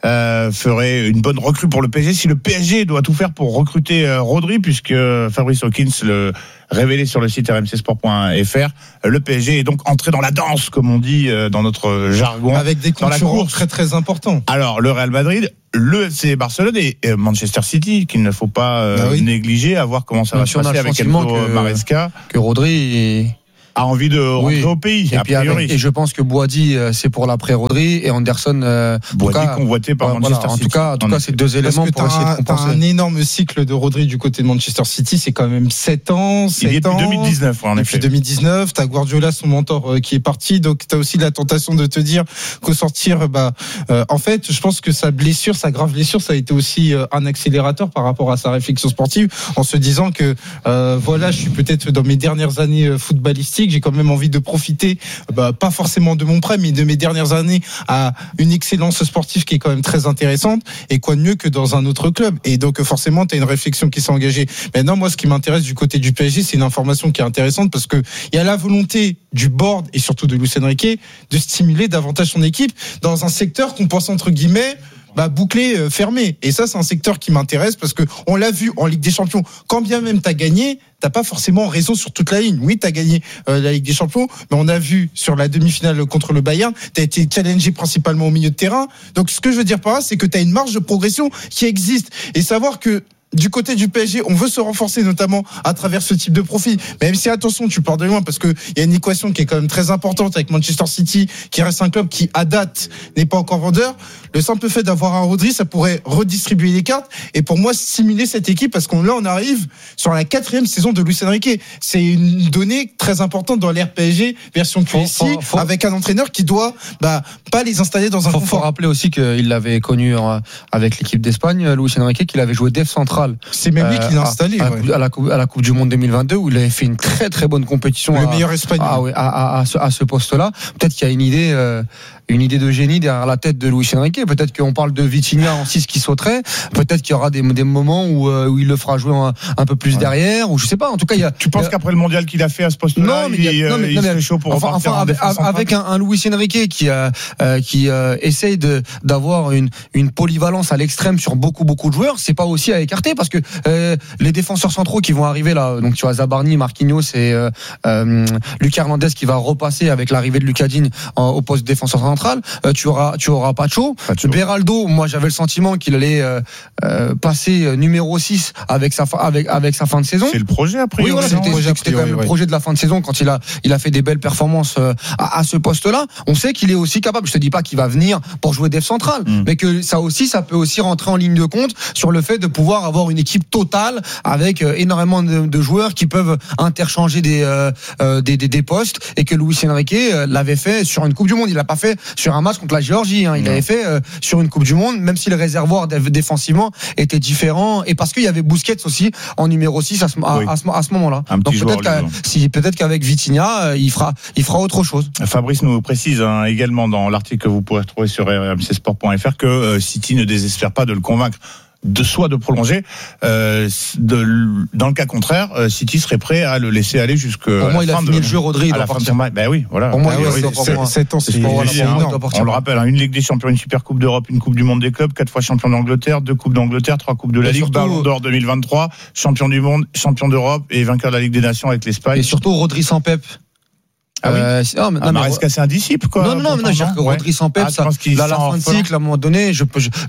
ferait une bonne recrue pour le PSG. Si le PSG doit tout faire pour recruter Rodri, puisque Fabrice Hawkins le révélé sur le site rmcsport.fr, le PSG est donc entré dans la danse, comme on dit dans notre jargon, avec des concurrents très très importants. Alors le Real Madrid, le FC Barcelone et Manchester City, qu'il ne faut pas négliger, à voir comment ça va se passer avec Enzo Maresca. Que Rodri a envie de rentrer au pays, et a priori. Et je pense que Boadi, c'est pour l'après Rodri, et Anderson, Boadi convoité par Manchester City. En tout cas, c'est deux éléments pour essayer de compenser. T'as un énorme cycle de Rodri du côté de Manchester City, c'est quand même 7 ans. Il est depuis 2019, en effet. Depuis 2019, t'as Guardiola, son mentor, qui est parti, donc t'as aussi la tentation de te dire qu'au sortir, en fait, je pense que sa grave blessure, ça a été aussi un accélérateur par rapport à sa réflexion sportive, en se disant que, je suis peut-être dans mes dernières années footballistiques, j'ai quand même envie de profiter, pas forcément de mon prêt, mais de mes dernières années à une excellence sportive qui est quand même très intéressante, et quoi de mieux que dans un autre club. Et donc forcément, tu as une réflexion qui s'est engagée. Maintenant, moi, ce qui m'intéresse du côté du PSG, c'est une information qui est intéressante, parce que il y a la volonté du board et surtout de Luis Enrique de stimuler davantage son équipe dans un secteur qu'on pense entre guillemets bouclé, fermé. Et ça, c'est un secteur qui m'intéresse, parce que on l'a vu en Ligue des Champions. Quand bien même t'as gagné, t'as pas forcément raison sur toute la ligne. Oui, t'as gagné la Ligue des Champions, mais on a vu sur la demi-finale contre le Bayern, t'as été challengé principalement au milieu de terrain. Donc, ce que je veux dire par là, c'est que t'as une marge de progression qui existe. Et savoir que du côté du PSG, on veut se renforcer notamment à travers ce type de profil. Même si, attention, tu pars de loin, parce que il y a une équation qui est quand même très importante avec Manchester City, qui reste un club qui, à date, n'est pas encore vendeur. Le simple fait d'avoir un Rodri, ça pourrait redistribuer les cartes et pour moi stimuler cette équipe, parce qu'on arrive sur la 4e saison de Luis Enrique. C'est une donnée très importante dans l'ère PSG version QSI, avec un entraîneur qui doit pas les installer dans un confort. Faut rappeler aussi qu'il l'avait connu avec l'équipe d'Espagne, Luis Enrique, qu'il avait joué def central. C'est même lui qui l'a installé à la Coupe du Monde 2022, où il avait fait une très très bonne compétition. Le meilleur espagnol. À ce poste-là. Peut-être qu'il y a une idée de génie derrière la tête de Luis Enrique. Peut-être qu'on parle de Vitinha en 6 qui sauterait. Peut-être qu'il y aura des moments où il le fera jouer un peu plus derrière, ou je sais pas. En tout cas, tu penses qu'après le mondial qu'il a fait à ce poste-là, il est chaud pour repartir avec un Luis Enrique qui essaye d'avoir une polyvalence à l'extrême sur beaucoup de joueurs, c'est pas aussi à écarter, parce que les défenseurs centraux qui vont arriver là, donc tu vois Zabarni, Marquinhos et Lucas Hernandez qui va repasser avec l'arrivée de Lucas Digne au poste de défenseur central, tu auras Pacho. Beraldo, moi j'avais le sentiment qu'il allait passer numéro 6 avec sa fin de saison. C'est le projet après. Oui, voilà, c'était quand même le projet de la fin de saison, quand il a fait des belles performances à ce poste-là. On sait qu'il est aussi capable, je te dis pas qu'il va venir pour jouer def central, mais que ça peut aussi rentrer en ligne de compte sur le fait de pouvoir avoir une équipe totale avec énormément de joueurs qui peuvent interchanger des postes, et que Luis Enrique l'avait fait sur une Coupe du Monde. Il l'a pas fait sur un match contre la Géorgie, il l'avait fait sur une Coupe du Monde, même si le réservoir défensivement était différent, et parce qu'il y avait Busquets aussi en numéro 6 à ce moment-là. Donc peut-être qu'avec Vitinha il fera autre chose. Fabrice nous précise également dans l'article que vous pourrez retrouver sur rmcsport.fr que City ne désespère pas de le convaincre de prolonger. Dans le cas contraire, City serait prêt à le laisser aller jusqu'à pour moi, il a fini le jeu, Rodri, à la fin de son match. Oui, voilà. Pour moi, 7 ans, c'est énorme. On le rappelle, une Ligue des Champions, une Super Coupe d'Europe, une Coupe du Monde des clubs, 4 fois champion d'Angleterre, 2 Coupes d'Angleterre, 3 Coupes de la Ligue, Ballon d'Or 2023, champion du monde, champion d'Europe et vainqueur de la Ligue des Nations avec l'Espagne. Et surtout Rodri sans Pep. Maresca, c'est un disciple, quoi. Non, je veux dire que Rodri sans Pep, la fin de cycle, à un moment donné, je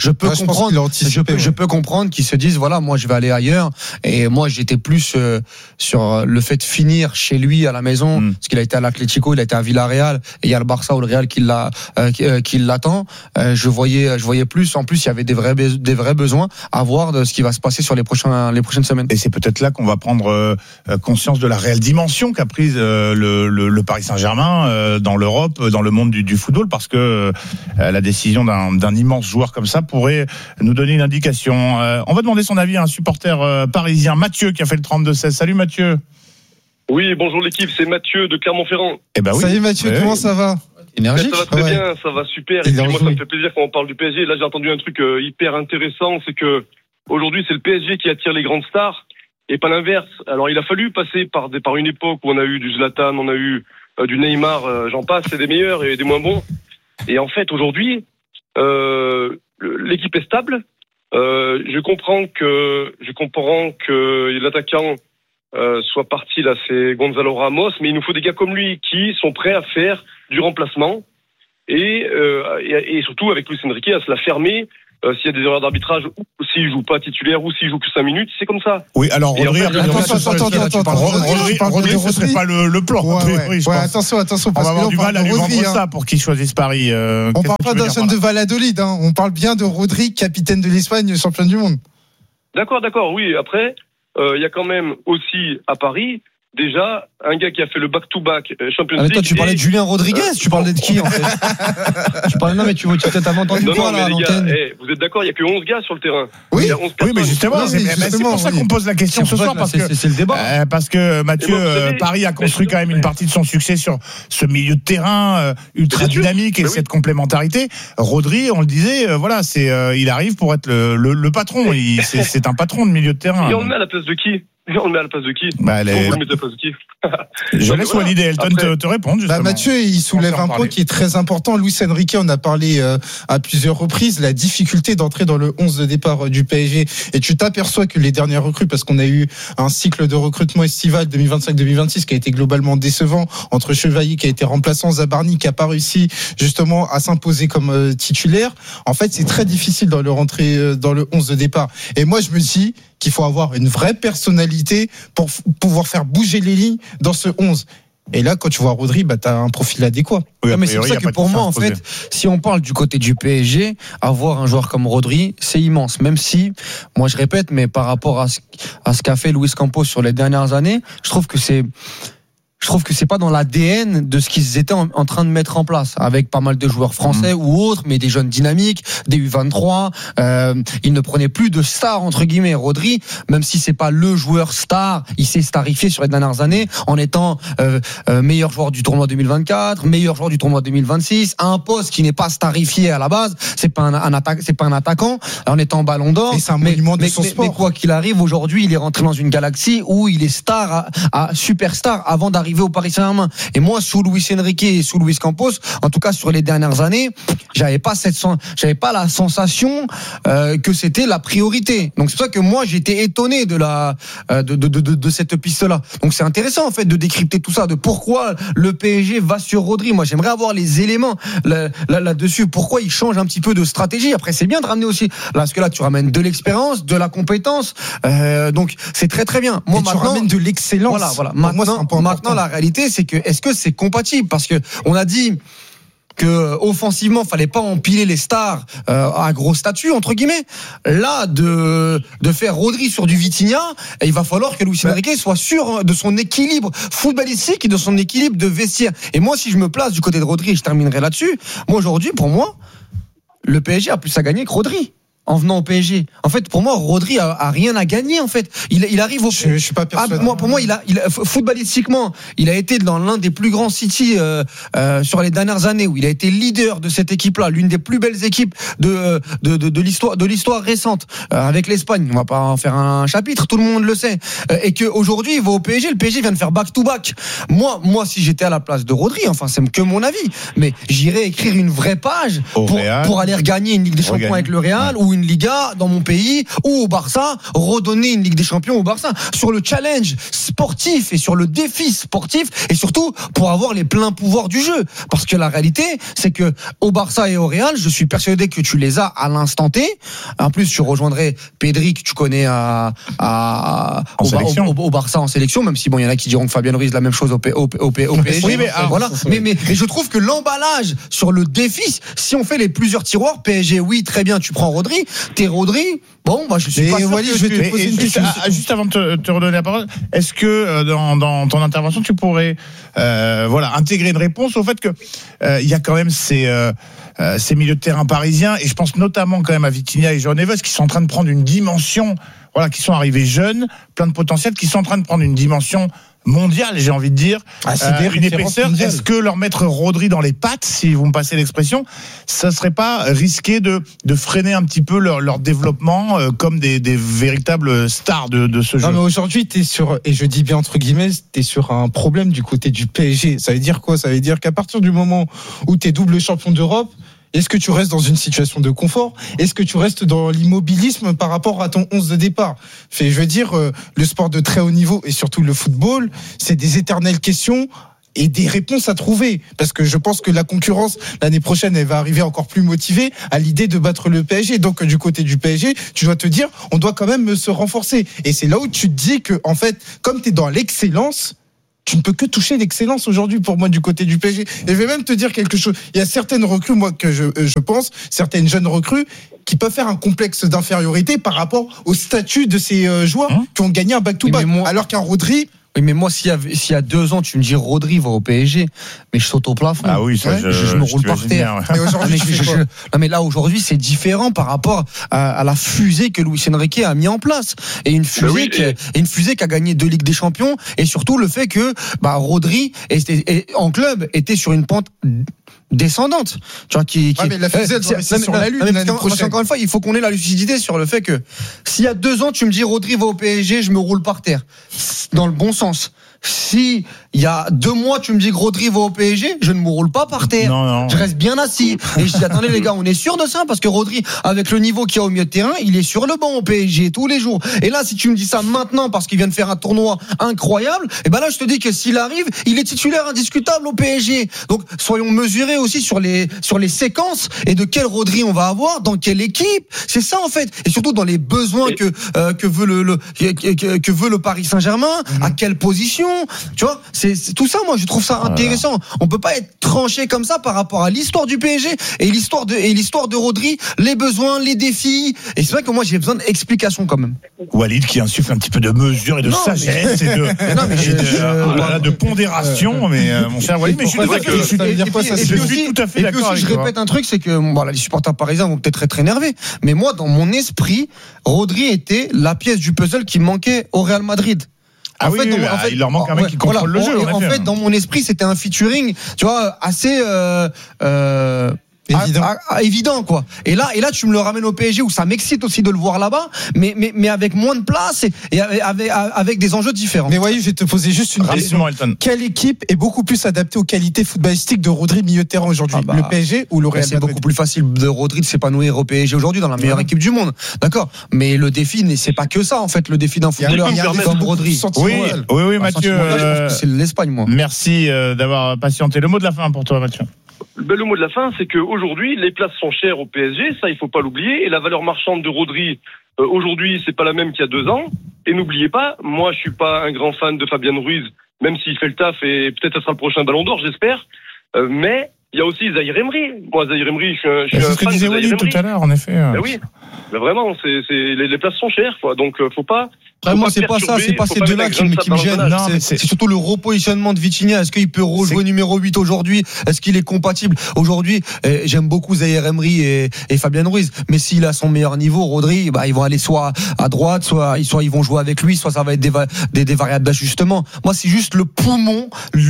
peux comprendre qu'ils se disent, voilà, moi, je vais aller ailleurs. Et moi, j'étais plus sur le fait de finir chez lui à la maison, parce qu'il a été à l'Atlético, il a été à Villarreal, et il y a le Barça ou le Real qui l'attend. Je voyais plus. En plus, il y avait des vrais besoins à voir de ce qui va se passer sur les prochaines semaines. Et c'est peut-être là qu'on va prendre conscience de la réelle dimension qu'a prise le Paris Saint-Germain dans l'Europe, dans le monde du football, parce que la décision d'un immense joueur comme ça pourrait nous donner une indication. On va demander son avis à un supporter parisien, Mathieu, qui a fait le 32-16. Salut Mathieu. Oui, bonjour l'équipe, c'est Mathieu de Clermont-Ferrand. Oui. Salut Mathieu, comment ça va? Énergique. Ça va très bien, ça va super. Et puis moi, ça me fait plaisir quand on parle du PSG. Là, j'ai entendu un truc hyper intéressant, c'est que aujourd'hui, c'est le PSG qui attire les grandes stars et pas l'inverse. Alors, il a fallu passer par une époque où on a eu du Zlatan, on a eu du Neymar, j'en passe, c'est des meilleurs et des moins bons. Et en fait, aujourd'hui, l'équipe est stable. Je comprends que l'attaquant soit parti là, c'est Gonzalo Ramos, mais il nous faut des gars comme lui qui sont prêts à faire du remplacement et surtout avec Luis Enrique à se la fermer. S'il y a des erreurs d'arbitrage, ou s'il joue pas titulaire, ou s'il joue que 5 minutes, c'est comme ça. Oui, alors Rodri, Rodri, ce serait pas le plan. Attention, on va avoir du mal à lui vendre ça pour qu'il choisisse Paris. On parle pas d'un jeune de Valladolid, hein. On parle bien de Rodri, capitaine de l'Espagne, champion du monde. D'accord, oui. Après, il y a quand même aussi à Paris. Déjà, un gars qui a fait le back-to-back Champions League. Toi, tu parlais de Julien Rodriguez, tu parlais de qui en fait? Tu parlais, non, mais tu peut-être avant entendu quoi là à l'antenne? Vous êtes d'accord, il n'y a que 11 gars sur le terrain. Oui, mais justement, c'est pour ça qu'on pose la question ce soir, parce que c'est le débat. Parce que Mathieu, Paris a construit quand même une partie de son succès sur ce milieu de terrain ultra dynamique et cette complémentarité. Rodri, on le disait, voilà, il arrive pour être le patron. C'est un patron de milieu de terrain. Et on le met à la place de qui? On le met à la place de qui? Je laisse Walid et Elton te répondre. Mathieu, il soulève un point qui est très important. Luis Enrique, on a parlé à plusieurs reprises, la difficulté d'entrer dans le 11 de départ du PSG. Et tu t'aperçois que les dernières recrues, parce qu'on a eu un cycle de recrutement estival 2025-2026 qui a été globalement décevant, entre Chevalier qui a été remplaçant, Zabarni qui a pas réussi justement à s'imposer comme titulaire. En fait, c'est très difficile de le rentrer dans le 11 de départ. Et moi, je me dis qu'il faut avoir une vraie personnalité pour pouvoir faire bouger les lignes dans ce 11. Et là, quand tu vois Rodri, t'as un profil adéquat. Oui, mais c'est pour ça que pour moi, en fait, si on parle du côté du PSG, avoir un joueur comme Rodri, c'est immense. Même si, moi je répète, mais par rapport à ce qu'a fait Luis Campos sur les dernières années, je trouve que c'est pas dans l'ADN de ce qu'ils étaient en train de mettre en place, avec pas mal de joueurs français ou autres, mais des jeunes dynamiques, des U23. Ils ne prenaient plus de stars entre guillemets. Rodri, même si c'est pas le joueur star, il s'est starifié sur les dernières années en étant meilleur joueur du tournoi 2024, meilleur joueur du tournoi 2026, à un poste qui n'est pas starifié à la base. C'est pas un attaquant, en étant Ballon d'Or. Et c'est un monument de son sport. Mais quoi qu'il arrive, aujourd'hui, il est rentré dans une galaxie où il est star à superstar avant d'arriver au Paris Saint-Germain. Et moi, sous Luis Enrique et sous Luis Campos, en tout cas sur les dernières années, j'avais pas la sensation que c'était la priorité. Donc c'est pour ça que moi j'étais étonné de cette piste-là. Donc c'est intéressant en fait de décrypter tout ça, de pourquoi le PSG va sur Rodri. Moi j'aimerais avoir les éléments là-dessus. Pourquoi il change un petit peu de stratégie. Après c'est bien de ramener aussi, parce que là tu ramènes de l'expérience, de la compétence. Donc c'est très très bien. Moi maintenant, tu ramènes de l'excellence. Voilà. Maintenant la réalité, c'est que est-ce que c'est compatible? Parce que on a dit que offensivement, fallait pas empiler les stars à gros statut entre guillemets. Là, de faire Rodri sur du Vitinha, il va falloir que Luis Enrique soit sûr de son équilibre footballistique et de son équilibre de vestiaire. Et moi, si je me place du côté de Rodri, et je terminerai là-dessus. Moi aujourd'hui, pour moi, le PSG a plus à gagner que Rodri. En venant au PSG. En fait, pour moi, Rodri a rien à gagner, en fait. Il arrive au Je suis pas persuadé. Pour moi, footballistiquement, il a été dans l'un des plus grands City, sur les dernières années, où il a été leader de cette équipe-là, l'une des plus belles équipes de l'histoire récente, avec l'Espagne. On va pas en faire un chapitre, tout le monde le sait. Et que aujourd'hui, il va au PSG, le PSG vient de faire back-to-back. Moi, si j'étais à la place de Rodri, enfin, c'est que mon avis, mais j'irais écrire une vraie page pour aller regagner une Ligue des Champions avec le Real, ou une Liga dans mon pays, ou au Barça, redonner une Ligue des Champions au Barça, sur le challenge sportif et sur le défi sportif, et surtout pour avoir les pleins pouvoirs du jeu. Parce que la réalité, c'est que au Barça et au Real, je suis persuadé que tu les as à l'instant T. En plus, tu rejoindrais Pedri, que tu connais au Barça en sélection, même si bon, il y en a qui diront que Fabien Ruiz la même chose au PSG. Oui, mais voilà. Mais je trouve que l'emballage sur le défi, si on fait les plusieurs tiroirs, PSG, oui, très bien, tu prends Rodri. T'es Rodri, bon, je suis pas sûr. Je vais te poser une question. Juste avant de te redonner la parole, est-ce que dans ton intervention, tu pourrais intégrer une réponse au fait que il y a quand même ces milieux de terrain parisiens, et je pense notamment quand même à Vitinha et João Neves, qui sont en train de prendre une dimension, qui sont arrivés jeunes, plein de potentiel, qui sont en train de prendre une dimension mondiale, j'ai envie de dire, une épaisseur. Est-ce que leur mettre Rodri dans les pattes, si vous me passez l'expression, ça serait pas risqué de freiner un petit peu leur développement comme des véritables stars de ce jeu? Non, mais aujourd'hui, t'es sur, et je dis bien entre guillemets, t'es sur un problème du côté du PSG. Ça veut dire quoi? Ça veut dire qu'à partir du moment où t'es double champion d'Europe, Est-ce que tu restes dans une situation de confort? Est-ce que tu restes dans l'immobilisme par rapport à ton 11 de départ? Je veux dire, le sport de très haut niveau et surtout le football, c'est des éternelles questions et des réponses à trouver. Parce que je pense que la concurrence, l'année prochaine, elle va arriver encore plus motivée à l'idée de battre le PSG. Donc, du côté du PSG, tu dois te dire, on doit quand même se renforcer. Et c'est là où tu te dis que, en fait, comme tu es dans l'excellence, tu ne peux que toucher l'excellence aujourd'hui pour moi du côté du PSG. Et je vais même te dire quelque chose. Il y a certaines recrues, moi, que je pense, certaines jeunes recrues, qui peuvent faire un complexe d'infériorité par rapport au statut de ces joueurs qui ont gagné un back-to-back. Alors qu'un Rodri... Oui, mais moi, s'il y a 2 ans, tu me dis Rodri va au PSG, mais je saute au plafond. Ah oui, ça, je me roule par terre. Mais aujourd'hui, non, mais là, aujourd'hui, c'est différent par rapport à la fusée que Luis Enrique a mis en place. Et une fusée, une fusée qui a gagné 2 Ligues des Champions, et surtout le fait que, Rodri, en club, était sur une pente descendante. Tu vois, mais la fusée, c'est sur la lune. Encore une fois, il faut qu'on ait la lucidité sur le fait que s'il y a 2 ans, tu me dis Rodri va au PSG, je me roule par terre. Dans le bon sens. Si il y a 2 mois, tu me dis que Rodri va au PSG, je ne me roule pas par terre. Non. Je reste bien assis. Et je dis, attendez les gars, on est sûr de ça? Parce que Rodri, avec le niveau qu'il y a au milieu de terrain, il est sur le banc au PSG tous les jours. Et là, si tu me dis ça maintenant, parce qu'il vient de faire un tournoi incroyable, et ben là, je te dis que s'il arrive, il est titulaire indiscutable au PSG. Donc, soyons mesurés aussi sur les séquences et de quel Rodri on va avoir, dans quelle équipe. C'est ça, en fait. Et surtout dans les besoins que veut le Paris Saint-Germain, à quelle position. Tu vois, c'est tout ça. Moi, je trouve ça intéressant. On peut pas être tranché comme ça par rapport à l'histoire du PSG et l'histoire de Rodri, les besoins, les défis. Et c'est vrai que moi, j'ai besoin d'explications quand même. Walid qui insuffle un petit peu de mesure et de sagesse et de pondération. Mais mon cher Walid, mais je suis tout à fait d'accord avec toi. Je répète un truc, c'est que les supporters parisiens vont peut-être être énervés, mais moi, dans mon esprit, Rodri était la pièce du puzzle qui manquait au Real Madrid. Il leur manque un mec qui contrôle le jeu. En fait, dans mon esprit, c'était un featuring, tu vois, assez évident quoi. Et là tu me le ramènes au PSG où ça m'excite aussi de le voir là-bas, mais avec moins de place et avec des enjeux différents. Mais voyez, je vais te poser juste une question. Quelle équipe est beaucoup plus adaptée aux qualités footballistiques de Rodri milieu de terrain aujourd'hui, le PSG ou le Real Madrid? C'est beaucoup plus facile de Rodri de s'épanouir au PSG aujourd'hui dans la meilleure équipe du monde. D'accord. Mais le défi, c'est pas que ça en fait. Le défi d'un footballeur comme Rodri. Oui, Mathieu. Je pense que c'est l'Espagne, moi. Merci d'avoir patienté. Le mot de la fin pour toi, Mathieu. Le mot de la fin, c'est qu'aujourd'hui, les places sont chères au PSG, ça il faut pas l'oublier, et la valeur marchande de Rodri, aujourd'hui, c'est pas la même qu'il y a 2 ans. Et n'oubliez pas, moi je suis pas un grand fan de Fabian Ruiz, même s'il fait le taf, et peut-être ça sera le prochain Ballon d'Or, j'espère, mais il y a aussi Zahir Emery. Moi, Zahir Emery, je suis un fan de Zahir Emery. C'est ce que disait Walid tout à l'heure, en effet. Oui, mais vraiment, les places sont chères, quoi, donc faut pas... Après, moi, c'est pas ça, c'est pas ces deux-là qui me gênent. C'est surtout le repositionnement de Vitinha. Est-ce qu'il peut rejouer numéro 8 aujourd'hui? Est-ce qu'il est compatible? Aujourd'hui, j'aime beaucoup Zahir Emery et Fabian Ruiz. Mais s'il a son meilleur niveau, Rodri, ils vont aller soit à droite, soit ils vont jouer avec lui, soit ça va être des variables d'ajustement. Moi, c'est juste le poumon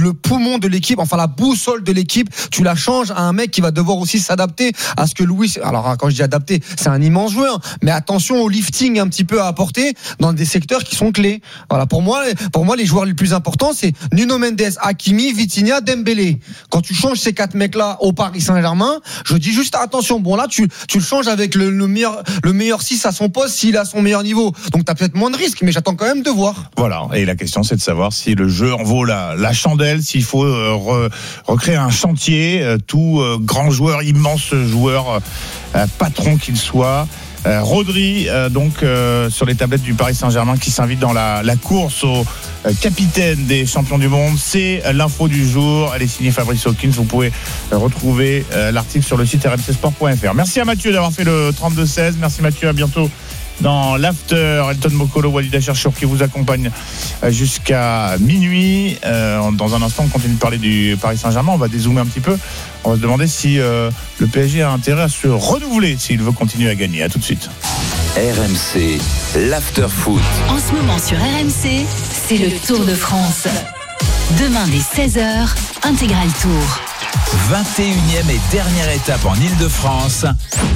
de l'équipe, enfin, la boussole de l'équipe. Tu la changes à un mec qui va devoir aussi s'adapter à ce que Luis, alors, quand je dis adapter, c'est un immense joueur. Mais attention au lifting un petit peu à apporter dans des secteurs qui sont clés. Voilà, pour moi, les joueurs les plus importants, c'est Nuno Mendes, Hakimi, Vitinha, Dembélé. Quand tu changes ces 4 mecs-là au Paris Saint-Germain, je dis juste attention. Bon, là, tu le changes avec le meilleur 6 à son poste s'il a son meilleur niveau. Donc, t'as peut-être moins de risques, mais j'attends quand même de voir. Voilà. Et la question, c'est de savoir si le jeu en vaut la chandelle, s'il faut recréer un chantier, tout grand joueur, immense joueur, patron qu'il soit. Rodri, sur les tablettes du Paris Saint-Germain, qui s'invite dans la course au capitaine des champions du monde. C'est l'info du jour. Elle est signée Fabrice Hawkins. Vous pouvez retrouver l'article sur le site rmcsport.fr. Merci à Mathieu d'avoir fait le 32-16. Merci Mathieu, à bientôt dans l'after. Elton Mokolo, Walid Acharchour qui vous accompagne jusqu'à minuit. Dans un instant, on continue de parler du Paris Saint-Germain. On va dézoomer un petit peu. On va se demander si le PSG a intérêt à se renouveler s'il veut continuer à gagner. À tout de suite. RMC, l'after foot. En ce moment sur RMC, c'est le Tour de France. Demain dès 16h, intégral Tour. 21e et dernière étape en Ile-de-France,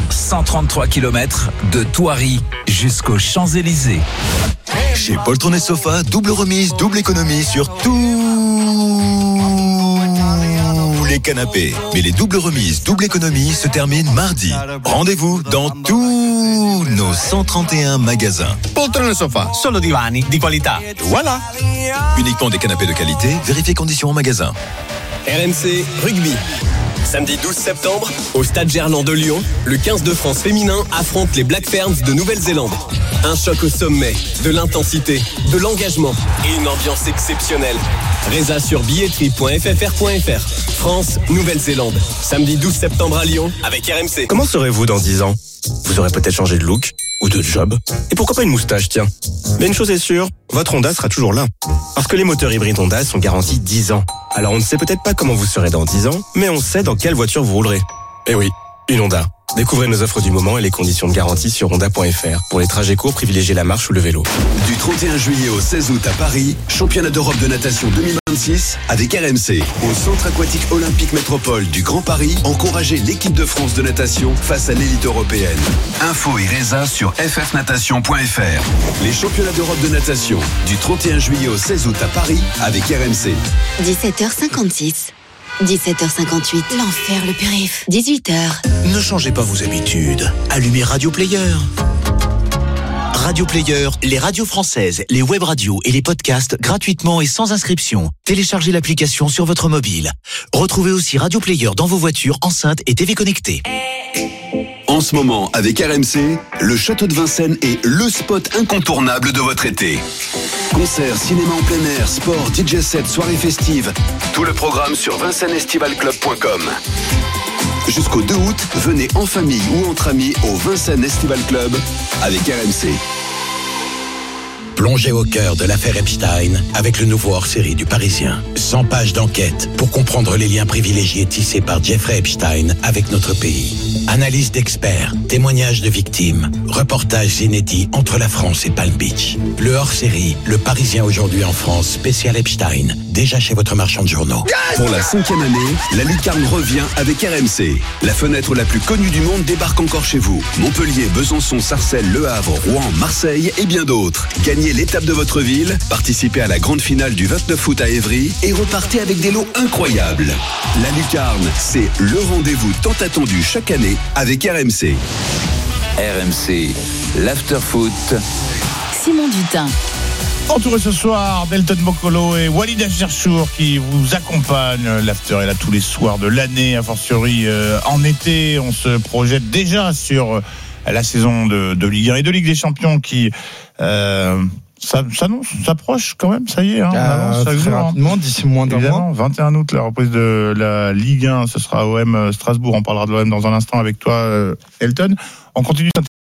133 km de Thoiry jusqu'aux Champs-Élysées. Chez Poltron & Sofa, double remise, double économie sur tout les canapés. Mais les doubles remises, double économie se terminent mardi. Rendez-vous dans tous nos 131 magasins. Poltrone sofa, solo divani di qualità. Voilà. Uniquement des canapés de qualité, vérifiez conditions en magasin. RMC Rugby. Samedi 12 septembre, au Stade Gerland de Lyon, le 15 de France féminin affronte les Black Ferns de Nouvelle-Zélande. Un choc au sommet, de l'intensité, de l'engagement et une ambiance exceptionnelle. Résa sur billetterie.ffr.fr. France, Nouvelle-Zélande. Samedi 12 septembre à Lyon avec RMC. Comment serez-vous dans 10 ans ? Vous aurez peut-être changé de look ou de job. Et pourquoi pas une moustache, tiens. Mais une chose est sûre, votre Honda sera toujours là. Parce que les moteurs hybrides Honda sont garantis 10 ans. Alors on ne sait peut-être pas comment vous serez dans 10 ans, mais on sait dans quelle voiture vous roulerez. Eh oui, une Honda. Découvrez nos offres du moment et les conditions de garantie sur honda.fr. Pour les trajets courts, privilégiez la marche ou le vélo. Du 31 juillet au 16 août à Paris, championnat d'Europe de natation 2026 avec RMC. Au Centre aquatique olympique métropole du Grand Paris, encouragez l'équipe de France de natation face à l'élite européenne. Info et résa sur ffnatation.fr. Les championnats d'Europe de natation du 31 juillet au 16 août à Paris avec RMC. 17h56. 17h58. L'enfer, le périph'. 18h. Ne changez pas vos habitudes. Allumez Radio Player. Radio Player, les radios françaises, les web radios et les podcasts gratuitement et sans inscription. Téléchargez l'application sur votre mobile. Retrouvez aussi Radio Player dans vos voitures, enceintes et TV connectées. En ce moment, avec RMC, le Château de Vincennes est le spot incontournable de votre été. Concerts, cinéma en plein air, sport, DJ set, soirées festives. Tout le programme sur vincennesestivalclub.com. Jusqu'au 2 août, venez en famille ou entre amis au Vincennes Estival Club avec RMC. Plongez au cœur de l'affaire Epstein avec le nouveau hors-série du Parisien. 100 pages d'enquête pour comprendre les liens privilégiés tissés par Jeffrey Epstein avec notre pays. Analyse d'experts, témoignages de victimes, reportages inédits entre la France et Palm Beach. Le hors-série, le Parisien aujourd'hui en France, spécial Epstein, déjà chez votre marchand de journaux. Pour la 5e année, la Lucarne revient avec RMC. La fenêtre la plus connue du monde débarque encore chez vous. Montpellier, Besançon, Sarcelles, Le Havre, Rouen, Marseille et bien d'autres. Gagnez l'étape de votre ville, participez à la grande finale du 29 août à Évry et repartez avec des lots incroyables. La Lucarne, c'est le rendez-vous tant attendu chaque année avec RMC. RMC, l'after-foot. Simon Dutin. Entouré ce soir d'Elton Bokolo et Walid Acharchour qui vous accompagnent. L'after est là tous les soirs de l'année, a fortiori en été. On se projette déjà sur la saison de Ligue 1 et de Ligue des Champions qui s'approche quand même, ça y est. On avance chaque jour. Rapidement, d'ici moins d'un mois. 21 août, la reprise de la Ligue 1, ce sera OM Strasbourg. On parlera de l'OM dans un instant avec toi, Elton. On continue.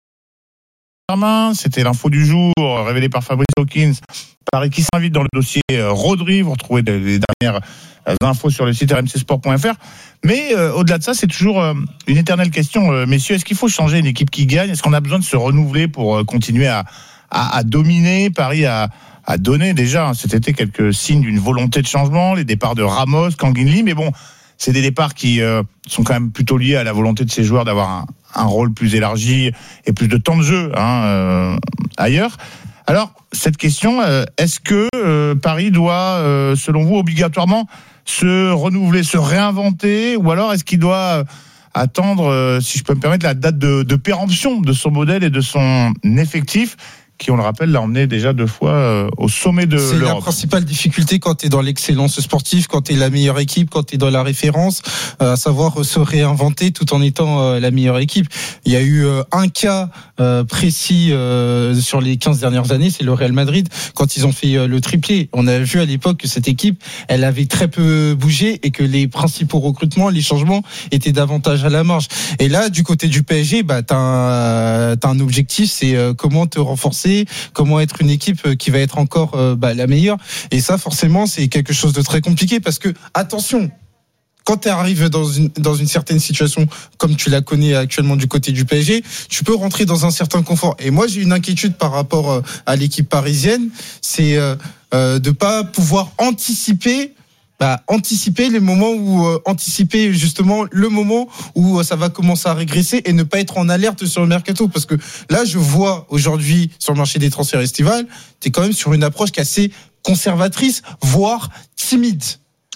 C'était l'info du jour, révélée par Fabrice Hawkins. Paris qui s'invite dans le dossier Rodri. Vous retrouvez les dernières infos sur le site rmcsport.fr. Mais au-delà de ça, c'est toujours une éternelle question. Messieurs, est-ce qu'il faut changer une équipe qui gagne ? Est-ce qu'on a besoin de se renouveler pour continuer à dominer ? Paris a donné déjà cet été quelques signes d'une volonté de changement. Les départs de Ramos, Kanginli, mais bon, c'est des départs qui sont quand même plutôt liés à la volonté de ces joueurs d'avoir un rôle plus élargi et plus de temps de jeu ailleurs. Alors, cette question, est-ce que Paris doit, selon vous, obligatoirement se renouveler, se réinventer, ou alors est-ce qu'il doit attendre, si je peux me permettre, la date de péremption de son modèle et de son effectif qui, on le rappelle, l'a emmené déjà 2 fois au sommet de l'Europe. C'est la principale difficulté quand tu es dans l'excellence sportive, quand tu es la meilleure équipe, quand tu es dans la référence, à savoir se réinventer tout en étant la meilleure équipe. Il y a eu un cas précis sur les 15 dernières années, c'est le Real Madrid, quand ils ont fait le triplé. On a vu à l'époque que cette équipe, elle avait très peu bougé et que les principaux recrutements, les changements étaient davantage à la marge. Et là, du côté du PSG, t'as un objectif, c'est comment te renforcer, comment être une équipe qui va être encore la meilleure. Et ça, forcément, c'est quelque chose de très compliqué parce que, attention, quand tu arrives dans une certaine situation, comme tu la connais actuellement du côté du PSG, tu peux rentrer dans un certain confort. Et moi, j'ai une inquiétude par rapport à l'équipe parisienne, c'est de pas pouvoir anticiper les moments où anticiper justement le moment où ça va commencer à régresser et ne pas être en alerte sur le mercato, parce que là je vois aujourd'hui sur le marché des transferts estivales, tu es quand même sur une approche qui est assez conservatrice, voire timide.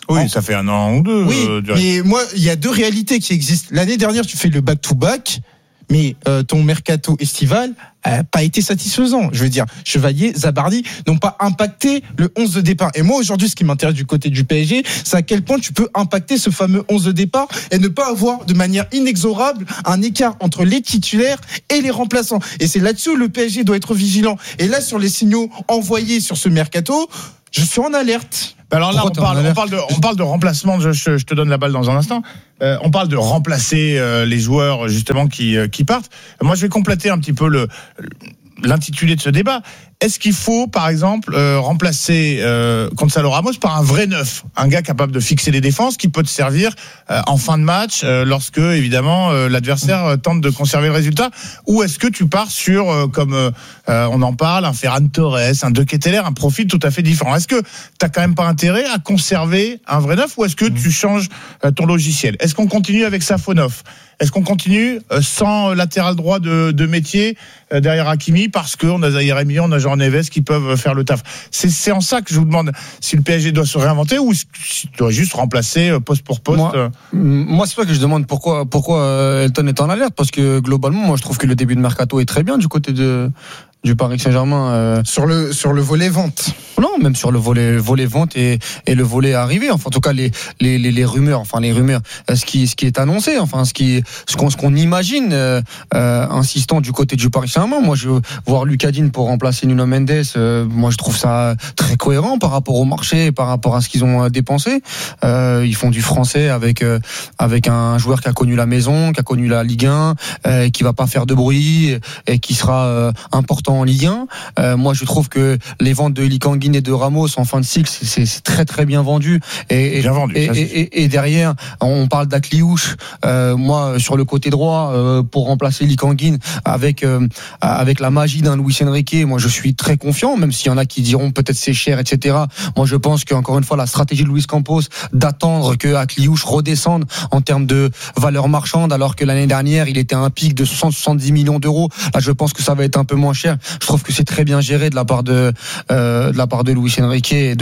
Oui, ça fait 1 an ou 2. Oui, mais moi, il y a 2 réalités qui existent. L'année dernière, tu fais le back-to-back, mais ton mercato estival n'a pas été satisfaisant. Je veux dire, Chevalier, Zabardi n'ont pas impacté le 11 de départ. Et moi, aujourd'hui, ce qui m'intéresse du côté du PSG, c'est à quel point tu peux impacter ce fameux 11 de départ et ne pas avoir de manière inexorable un écart entre les titulaires et les remplaçants. Et c'est là-dessus où le PSG doit être vigilant. Et là, sur les signaux envoyés sur ce mercato, je suis en alerte. Alors là, on parle de remplacement. Je te donne la balle dans un instant. On parle de remplacer les joueurs justement qui partent. Moi, je vais compléter un petit peu l'intitulé de ce débat. Est-ce qu'il faut, par exemple, remplacer Gonzalo Ramos par un vrai neuf, un gars capable de fixer les défenses, qui peut te servir en fin de match, lorsque évidemment l'adversaire tente de conserver le résultat, ou est-ce que tu pars sur, comme on en parle, un Ferran Torres, un De Ketelaere, un profil tout à fait différent? Est-ce que t'as quand même pas intérêt à conserver un vrai neuf, ou est-ce que tu changes ton logiciel? Est-ce qu'on continue avec Safonov? Est-ce qu'on continue sans latéral droit de métier derrière Hakimi, parce qu'on a Zahir Emery, on a Jean Neves qui peuvent faire le taf? C'est en ça que je vous demande si le PSG doit se réinventer, ou s'il doit juste remplacer poste pour poste. Moi c'est pas que je demande pourquoi Elton est en alerte, parce que globalement, moi je trouve que le début de mercato est très bien du côté du Paris Saint-Germain. Sur le volet vente. Non, même sur le volet vente et le volet arrivé. Enfin, en tout cas, les rumeurs, ce qui est annoncé, ce qu'on imagine, insistant du côté du Paris Saint-Germain. Moi, je veux voir Lucas Digne pour remplacer Nuno Mendes. Moi, je trouve ça très cohérent par rapport au marché et par rapport à ce qu'ils ont dépensé. Ils font du français avec un joueur qui a connu la maison, qui a connu la Ligue 1, qui va pas faire de bruit et qui sera important en Ligue 1. Moi, je trouve que les ventes de Ilikanguin et de Ramos en fin de cycle, c'est très très bien vendu. Et derrière, on parle d'Akliouche. Moi, sur le côté droit, pour remplacer Ilikanguin avec la magie d'un Luis Enrique, moi, je suis très confiant, même s'il y en a qui diront peut-être c'est cher, etc. Moi, je pense qu'encore une fois, la stratégie de Luis Campos d'attendre que Akliouche redescende en termes de valeur marchande, alors que l'année dernière, il était à un pic de 70 millions d'euros. Là, je pense que ça va être un peu moins cher. Je trouve que c'est très bien géré de la part de Luis Enrique et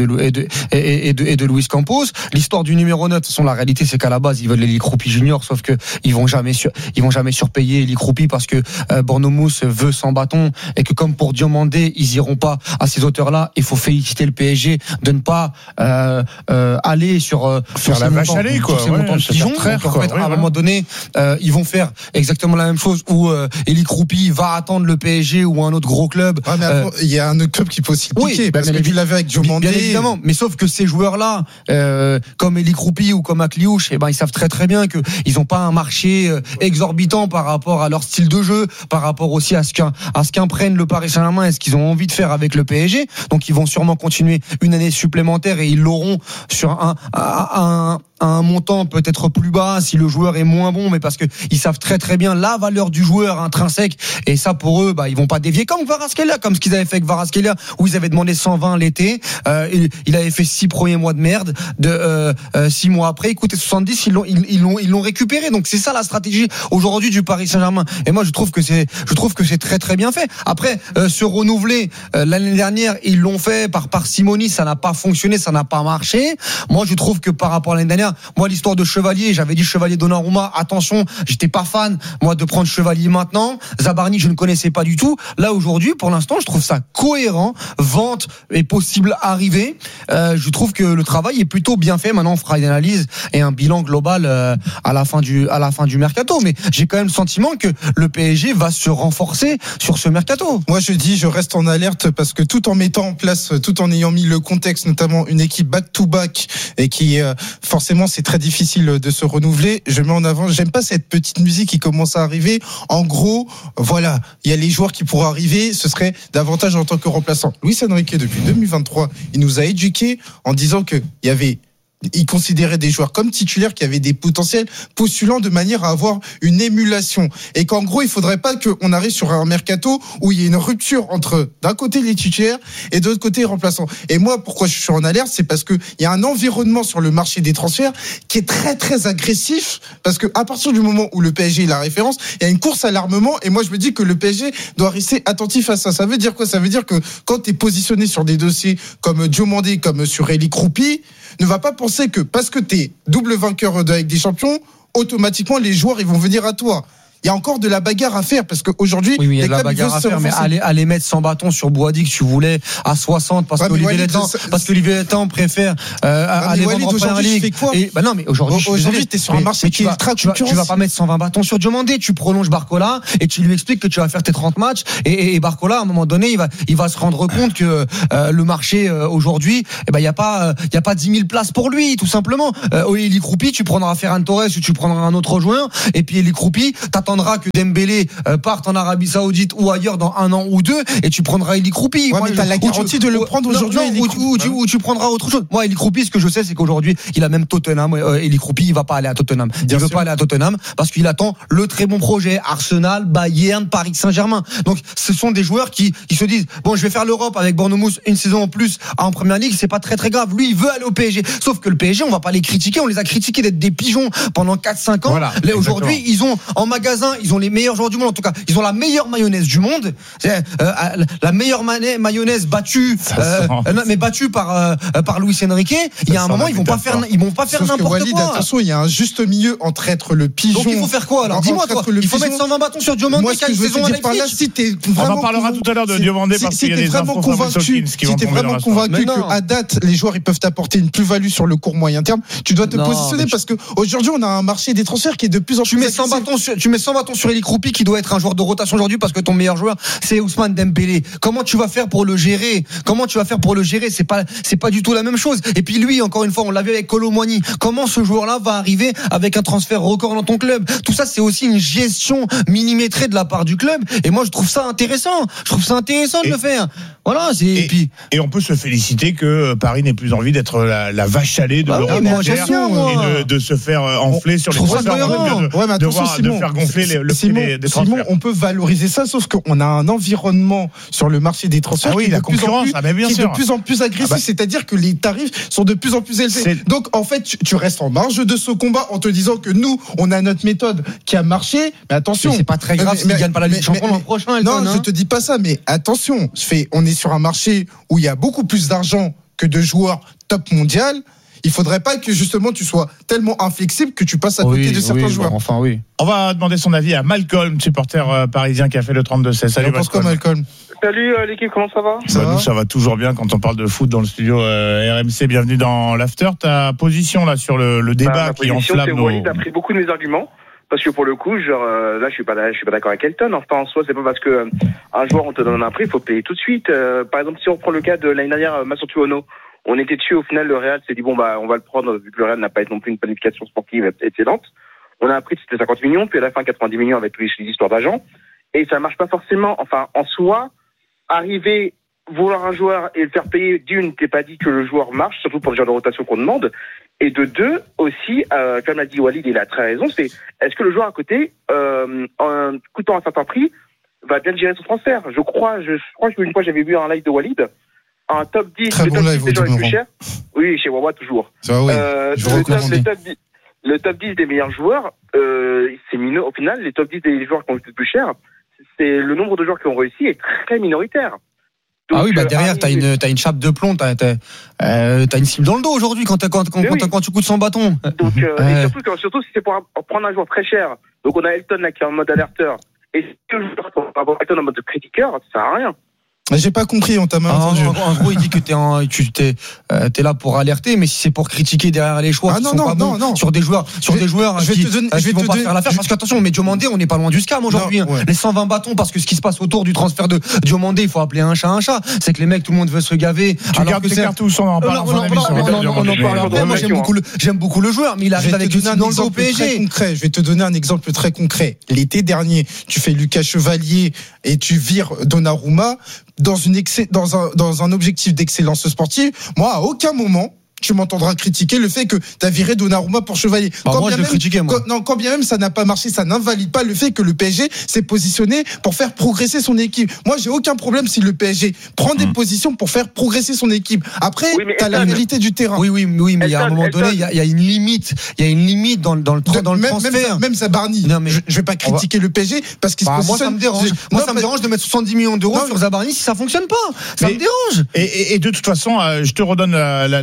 de Luis Campos. L'histoire du numéro 9, de toute façon, la réalité, c'est qu'à la base, ils veulent Eli Kroupi Junior, sauf que ils vont jamais surpayer Eli Kroupi, parce que Bournemouth veut sans bâton, et que comme pour Diomandé, ils iront pas à ces hauteurs-là. Il faut féliciter le PSG de ne pas aller sur la vache à lait, quoi. En fait, à un moment donné, ils vont faire exactement la même chose, où Eli Kroupi va attendre le PSG ou un autre gros club. Ouais, mais il y a un autre club qui peut aussi piquer, parce que tu l'avais avec Diomandé. Bien évidemment, mais sauf que ces joueurs-là, comme Eli Kroupi ou comme Akliouche, ils savent très très bien qu'ils n'ont pas un marché exorbitant par rapport à leur style de jeu, par rapport aussi à ce qu'imprègne le Paris Saint-Germain et ce qu'ils ont envie de faire avec le PSG. Donc ils vont sûrement continuer une année supplémentaire, et ils l'auront sur un montant peut-être plus bas si le joueur est moins bon, mais parce que ils savent très très bien la valeur du joueur intrinsèque, et ça pour eux, ils vont pas dévier comme Kvaratskhelia, comme ce qu'ils avaient fait avec Kvaratskhelia, où ils avaient demandé 120 l'été, il avait fait 6 premiers mois de merde, 6 mois après, écoutez, 70, ils l'ont récupéré. Donc c'est ça la stratégie aujourd'hui du Paris Saint-Germain, et moi je trouve que c'est très très bien fait. Après, se renouveler, l'année dernière ils l'ont fait par parcimonie, ça n'a pas fonctionné, ça n'a pas marché. Moi je trouve que par rapport à l'année dernière, moi l'histoire de Chevalier, j'avais dit Chevalier Donnarumma, attention, j'étais pas fan moi de prendre Chevalier maintenant. Zabarni, je ne connaissais pas du tout. Là aujourd'hui, pour l'instant, je trouve ça cohérent. Vente est possible arrivée. Je trouve que le travail est plutôt bien fait. Maintenant, on fera une analyse et un bilan global à la fin du mercato. Mais j'ai quand même le sentiment que le PSG va se renforcer sur ce mercato. Moi, je reste en alerte, parce que tout en mettant en place, tout en ayant mis le contexte, notamment une équipe back-to-back, et qui forcément c'est très difficile de se renouveler, je mets en avant, j'aime pas cette petite musique qui commence à arriver. En gros, voilà, il y a les joueurs qui pourraient arriver, ce serait davantage en tant que remplaçant. Luis Enrique, depuis 2023, il nous a éduqués en disant que il considérait des joueurs comme titulaires qui avaient des potentiels postulants, de manière à avoir une émulation, et qu'en gros il faudrait pas qu'on arrive sur un mercato où il y ait une rupture entre d'un côté les titulaires et de l'autre côté les remplaçants. Et moi, pourquoi je suis en alerte, c'est parce que il y a un environnement sur le marché des transferts qui est très très agressif, parce que à partir du moment où le PSG est la référence, il y a une course à l'armement, et moi je me dis que le PSG doit rester attentif à ça. Ça veut dire quoi? Ça veut dire que quand tu es positionné sur des dossiers comme Diomandé, comme sur Eli Kroupi, ne va pas penser que parce que t'es double vainqueur de Ligue des Champions, automatiquement les joueurs ils vont venir à toi. Il y a encore de la bagarre à faire parce qu'aujourd'hui, oui, mais il y a de la bagarre à faire, mais aller mettre 100 bâtons sur Boadi que tu voulais à 60 parce qu'Olivier Létang préfère aller vendre en Première Ligue. Non, mais aujourd'hui, t'es sur un marché qui est ultra concurrentiel. Tu vas pas mettre 120 bâtons sur Diomandé, tu prolonges Barcola et tu lui expliques que tu vas faire tes 30 matchs et Barcola, à un moment donné, il va se rendre compte que le marché aujourd'hui, il y a pas 10 000 places pour lui, tout simplement. Eli Kroupi, tu prendras Ferran Torres ou tu prendras un autre joueur et puis Eli Kroupi, t'attendras que Dembélé parte en Arabie Saoudite ou ailleurs dans 1 an ou 2 et tu prendras Eli Kroupi. Ouais, mais t'as la garantie de le prendre aujourd'hui. Ou tu prendras autre chose. Moi, Eli Kroupi, ce que je sais, c'est qu'aujourd'hui, il a même Tottenham. Eli Kroupi, il va pas aller à Tottenham. Il veut pas aller à Tottenham parce qu'il attend le très bon projet Arsenal, Bayern, Paris Saint-Germain. Donc, ce sont des joueurs qui se disent bon, je vais faire l'Europe avec Bournemouth une saison en plus en Première Ligue, c'est pas très très grave. Lui, il veut aller au PSG. Sauf que le PSG, on va pas les critiquer. On les a critiqués d'être des pigeons pendant 4-5 ans. Voilà, aujourd'hui, ils ont en magasin, ils ont les meilleurs joueurs du monde. En tout cas, ils ont la meilleure mayonnaise du monde. La meilleure mayonnaise battue, mais battue par Luis Enrique. Il y a un moment, ils vont pas faire n'importe quoi. Attention, il y a un juste milieu entre être le pigeon. Donc il faut faire quoi alors? Dis-moi toi. Il faut mettre 120 bâtons sur Diomandé. Moi, ce que je veux te dire par là, si t'es vraiment, on en parlera tout à l'heure de Diomandé parce qu'il y a des infos convaincu, si t'es vraiment convaincu qu'à date les joueurs ils peuvent t'apporter une plus-value sur le court moyen terme, tu dois te positionner parce que aujourd'hui on a un marché des transferts qui est de plus en plus. Tu mets 100 bâtons sur Eli Kroupi qui doit être un joueur de rotation aujourd'hui parce que ton meilleur joueur c'est Ousmane Dembélé. Comment tu vas faire pour le gérer? C'est pas du tout la même chose. Et puis lui, encore une fois, on l'a vu avec Kolo Muani. Comment ce joueur-là va arriver avec un transfert record dans ton club? Tout ça, c'est aussi une gestion millimétrée de la part du club. Et moi, je trouve ça intéressant. De le faire. Voilà. Et on peut se féliciter que Paris n'ait plus envie d'être la vache à lait de l'Europe et de se faire enfler sur les transferts, de faire gonfler le prix des transferts. Simon, on peut valoriser ça, sauf qu'on a un environnement sur le marché des transferts qui est de plus en plus agressif, c'est-à-dire que les tarifs sont de plus en plus élevés. Donc en fait, tu restes en marge de ce combat en te disant que nous, on a notre méthode qui a marché, mais attention. Mais c'est pas très grave s'ils ne gagnent pas la Ligue des Champions l'an prochain. Non, je te dis pas ça, mais attention, on est sur un marché où il y a beaucoup plus d'argent que de joueurs top mondial. Il faudrait pas que justement tu sois tellement inflexible que tu passes à côté de certains joueurs. Enfin oui. On va demander son avis à Malcolm, supporter parisien qui a fait le 32-16. Salut Malcolm. Salut l'équipe, comment ça va? Nous ça va toujours bien quand on parle de foot dans le studio RMC. Bienvenue dans l'after. Ta position là sur le débat qui enflamme nos... Walid a pris beaucoup de mes arguments. Parce que pour le coup, là, je suis pas d'accord avec Elton. Enfin, en soi, c'est pas parce que un joueur on te donne un prix, il faut payer tout de suite. Par exemple, si on prend le cas de l'année dernière, Massoudou Ono, on était dessus. Au final, le Real s'est dit on va le prendre vu que le Real n'a pas non plus une planification sportive excellente. On a appris que c'était 50 millions, puis à la fin 90 millions avec toutes les histoires d'agents. Et ça marche pas forcément. Enfin, en soi, arriver vouloir un joueur et le faire payer, d'une, t'es pas dit que le joueur marche, surtout pour le genre de rotation qu'on demande. Et de deux, aussi, comme l'a dit Walid, il a très raison, c'est est-ce que le joueur à côté, en coûtant un certain prix, va bien gérer son transfert? Je crois qu'une fois j'avais vu un live de Walid, un top 10 très bon live, des joueurs les plus chers. Oui, chez Wawa toujours. Ça, oui, le top 10 des meilleurs joueurs, c'est mineur. Au final, les top 10 des joueurs qui ont été le plus cher, c'est le nombre de joueurs qui ont réussi est très minoritaire. Donc, derrière, t'as une chape de plomb, t'as une cible dans le dos aujourd'hui quand tu coûtes 100 bâtons. Donc, et surtout si c'est pour prendre un joueur très cher. Donc, on a Elton là qui est en mode alerteur. Et que le joueur pour avoir Elton en mode critiqueur, ça sert à rien. J'ai pas compris, on t'a mal entendu. En gros, il dit que t'es là pour alerter, mais si c'est pour critiquer derrière les choix non. sur des joueurs qui vont pas faire l'affaire, parce qu'attention, mais Diomandé, on n'est pas loin du scam aujourd'hui. Les 120 bâtons, parce que ce qui se passe autour du transfert de Diomandé, il faut appeler un chat. C'est que les mecs, tout le monde veut se gaver. Tu gardes tes cartouches, on en parle. On en parle après. Moi, j'aime beaucoup le joueur, mais il arrive avec une dans le PSG. Je vais te donner un exemple très concret. L'été dernier, tu fais Lucas Chevalier et tu vires Donnarumma dans un objectif d'excellence sportive. Moi, à aucun moment tu m'entendras critiquer le fait que t'as viré Donnarumma pour Chevalier. Quand bien même ça n'a pas marché, ça n'invalide pas le fait que le PSG s'est positionné pour faire progresser son équipe. Moi, j'ai aucun problème si le PSG prend des positions pour faire progresser son équipe. Après, t'as la réalité du terrain. Oui, mais il y a un moment donné, il y a une limite dans le transfert. Même Zabarni. Je vais pas critiquer le PSG parce qu'il se positionne. Moi, ça me dérange de mettre 70 millions d'euros sur Zabarni si ça fonctionne pas. Ça me dérange. Et de toute façon, je te redonne la balle, Malcolm.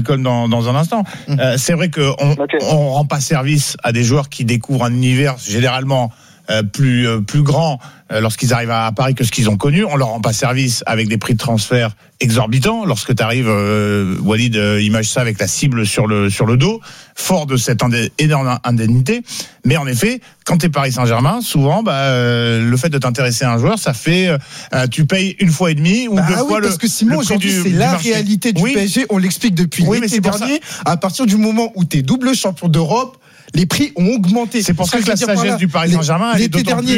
Malcolm dans un instant. C'est vrai qu'on on rend pas service à des joueurs qui découvrent un univers généralement plus grand lorsqu'ils arrivent à Paris que ce qu'ils ont connu. On leur rend pas service avec des prix de transfert exorbitants. Lorsque tu arrives, Walid image ça avec la cible sur le dos, fort de cette énorme indemnité. Mais en effet, quand tu es Paris Saint-Germain, souvent le fait de t'intéresser à un joueur, ça fait tu payes une fois et demie ou deux fois parce que Simon, aujourd'hui, c'est la réalité du PSG. On l'explique depuis l'été dernier. À partir du moment où tu es double champion d'Europe, les prix ont augmenté. C'est pour ça que la sagesse du Paris Saint-Germain, l'été dernier,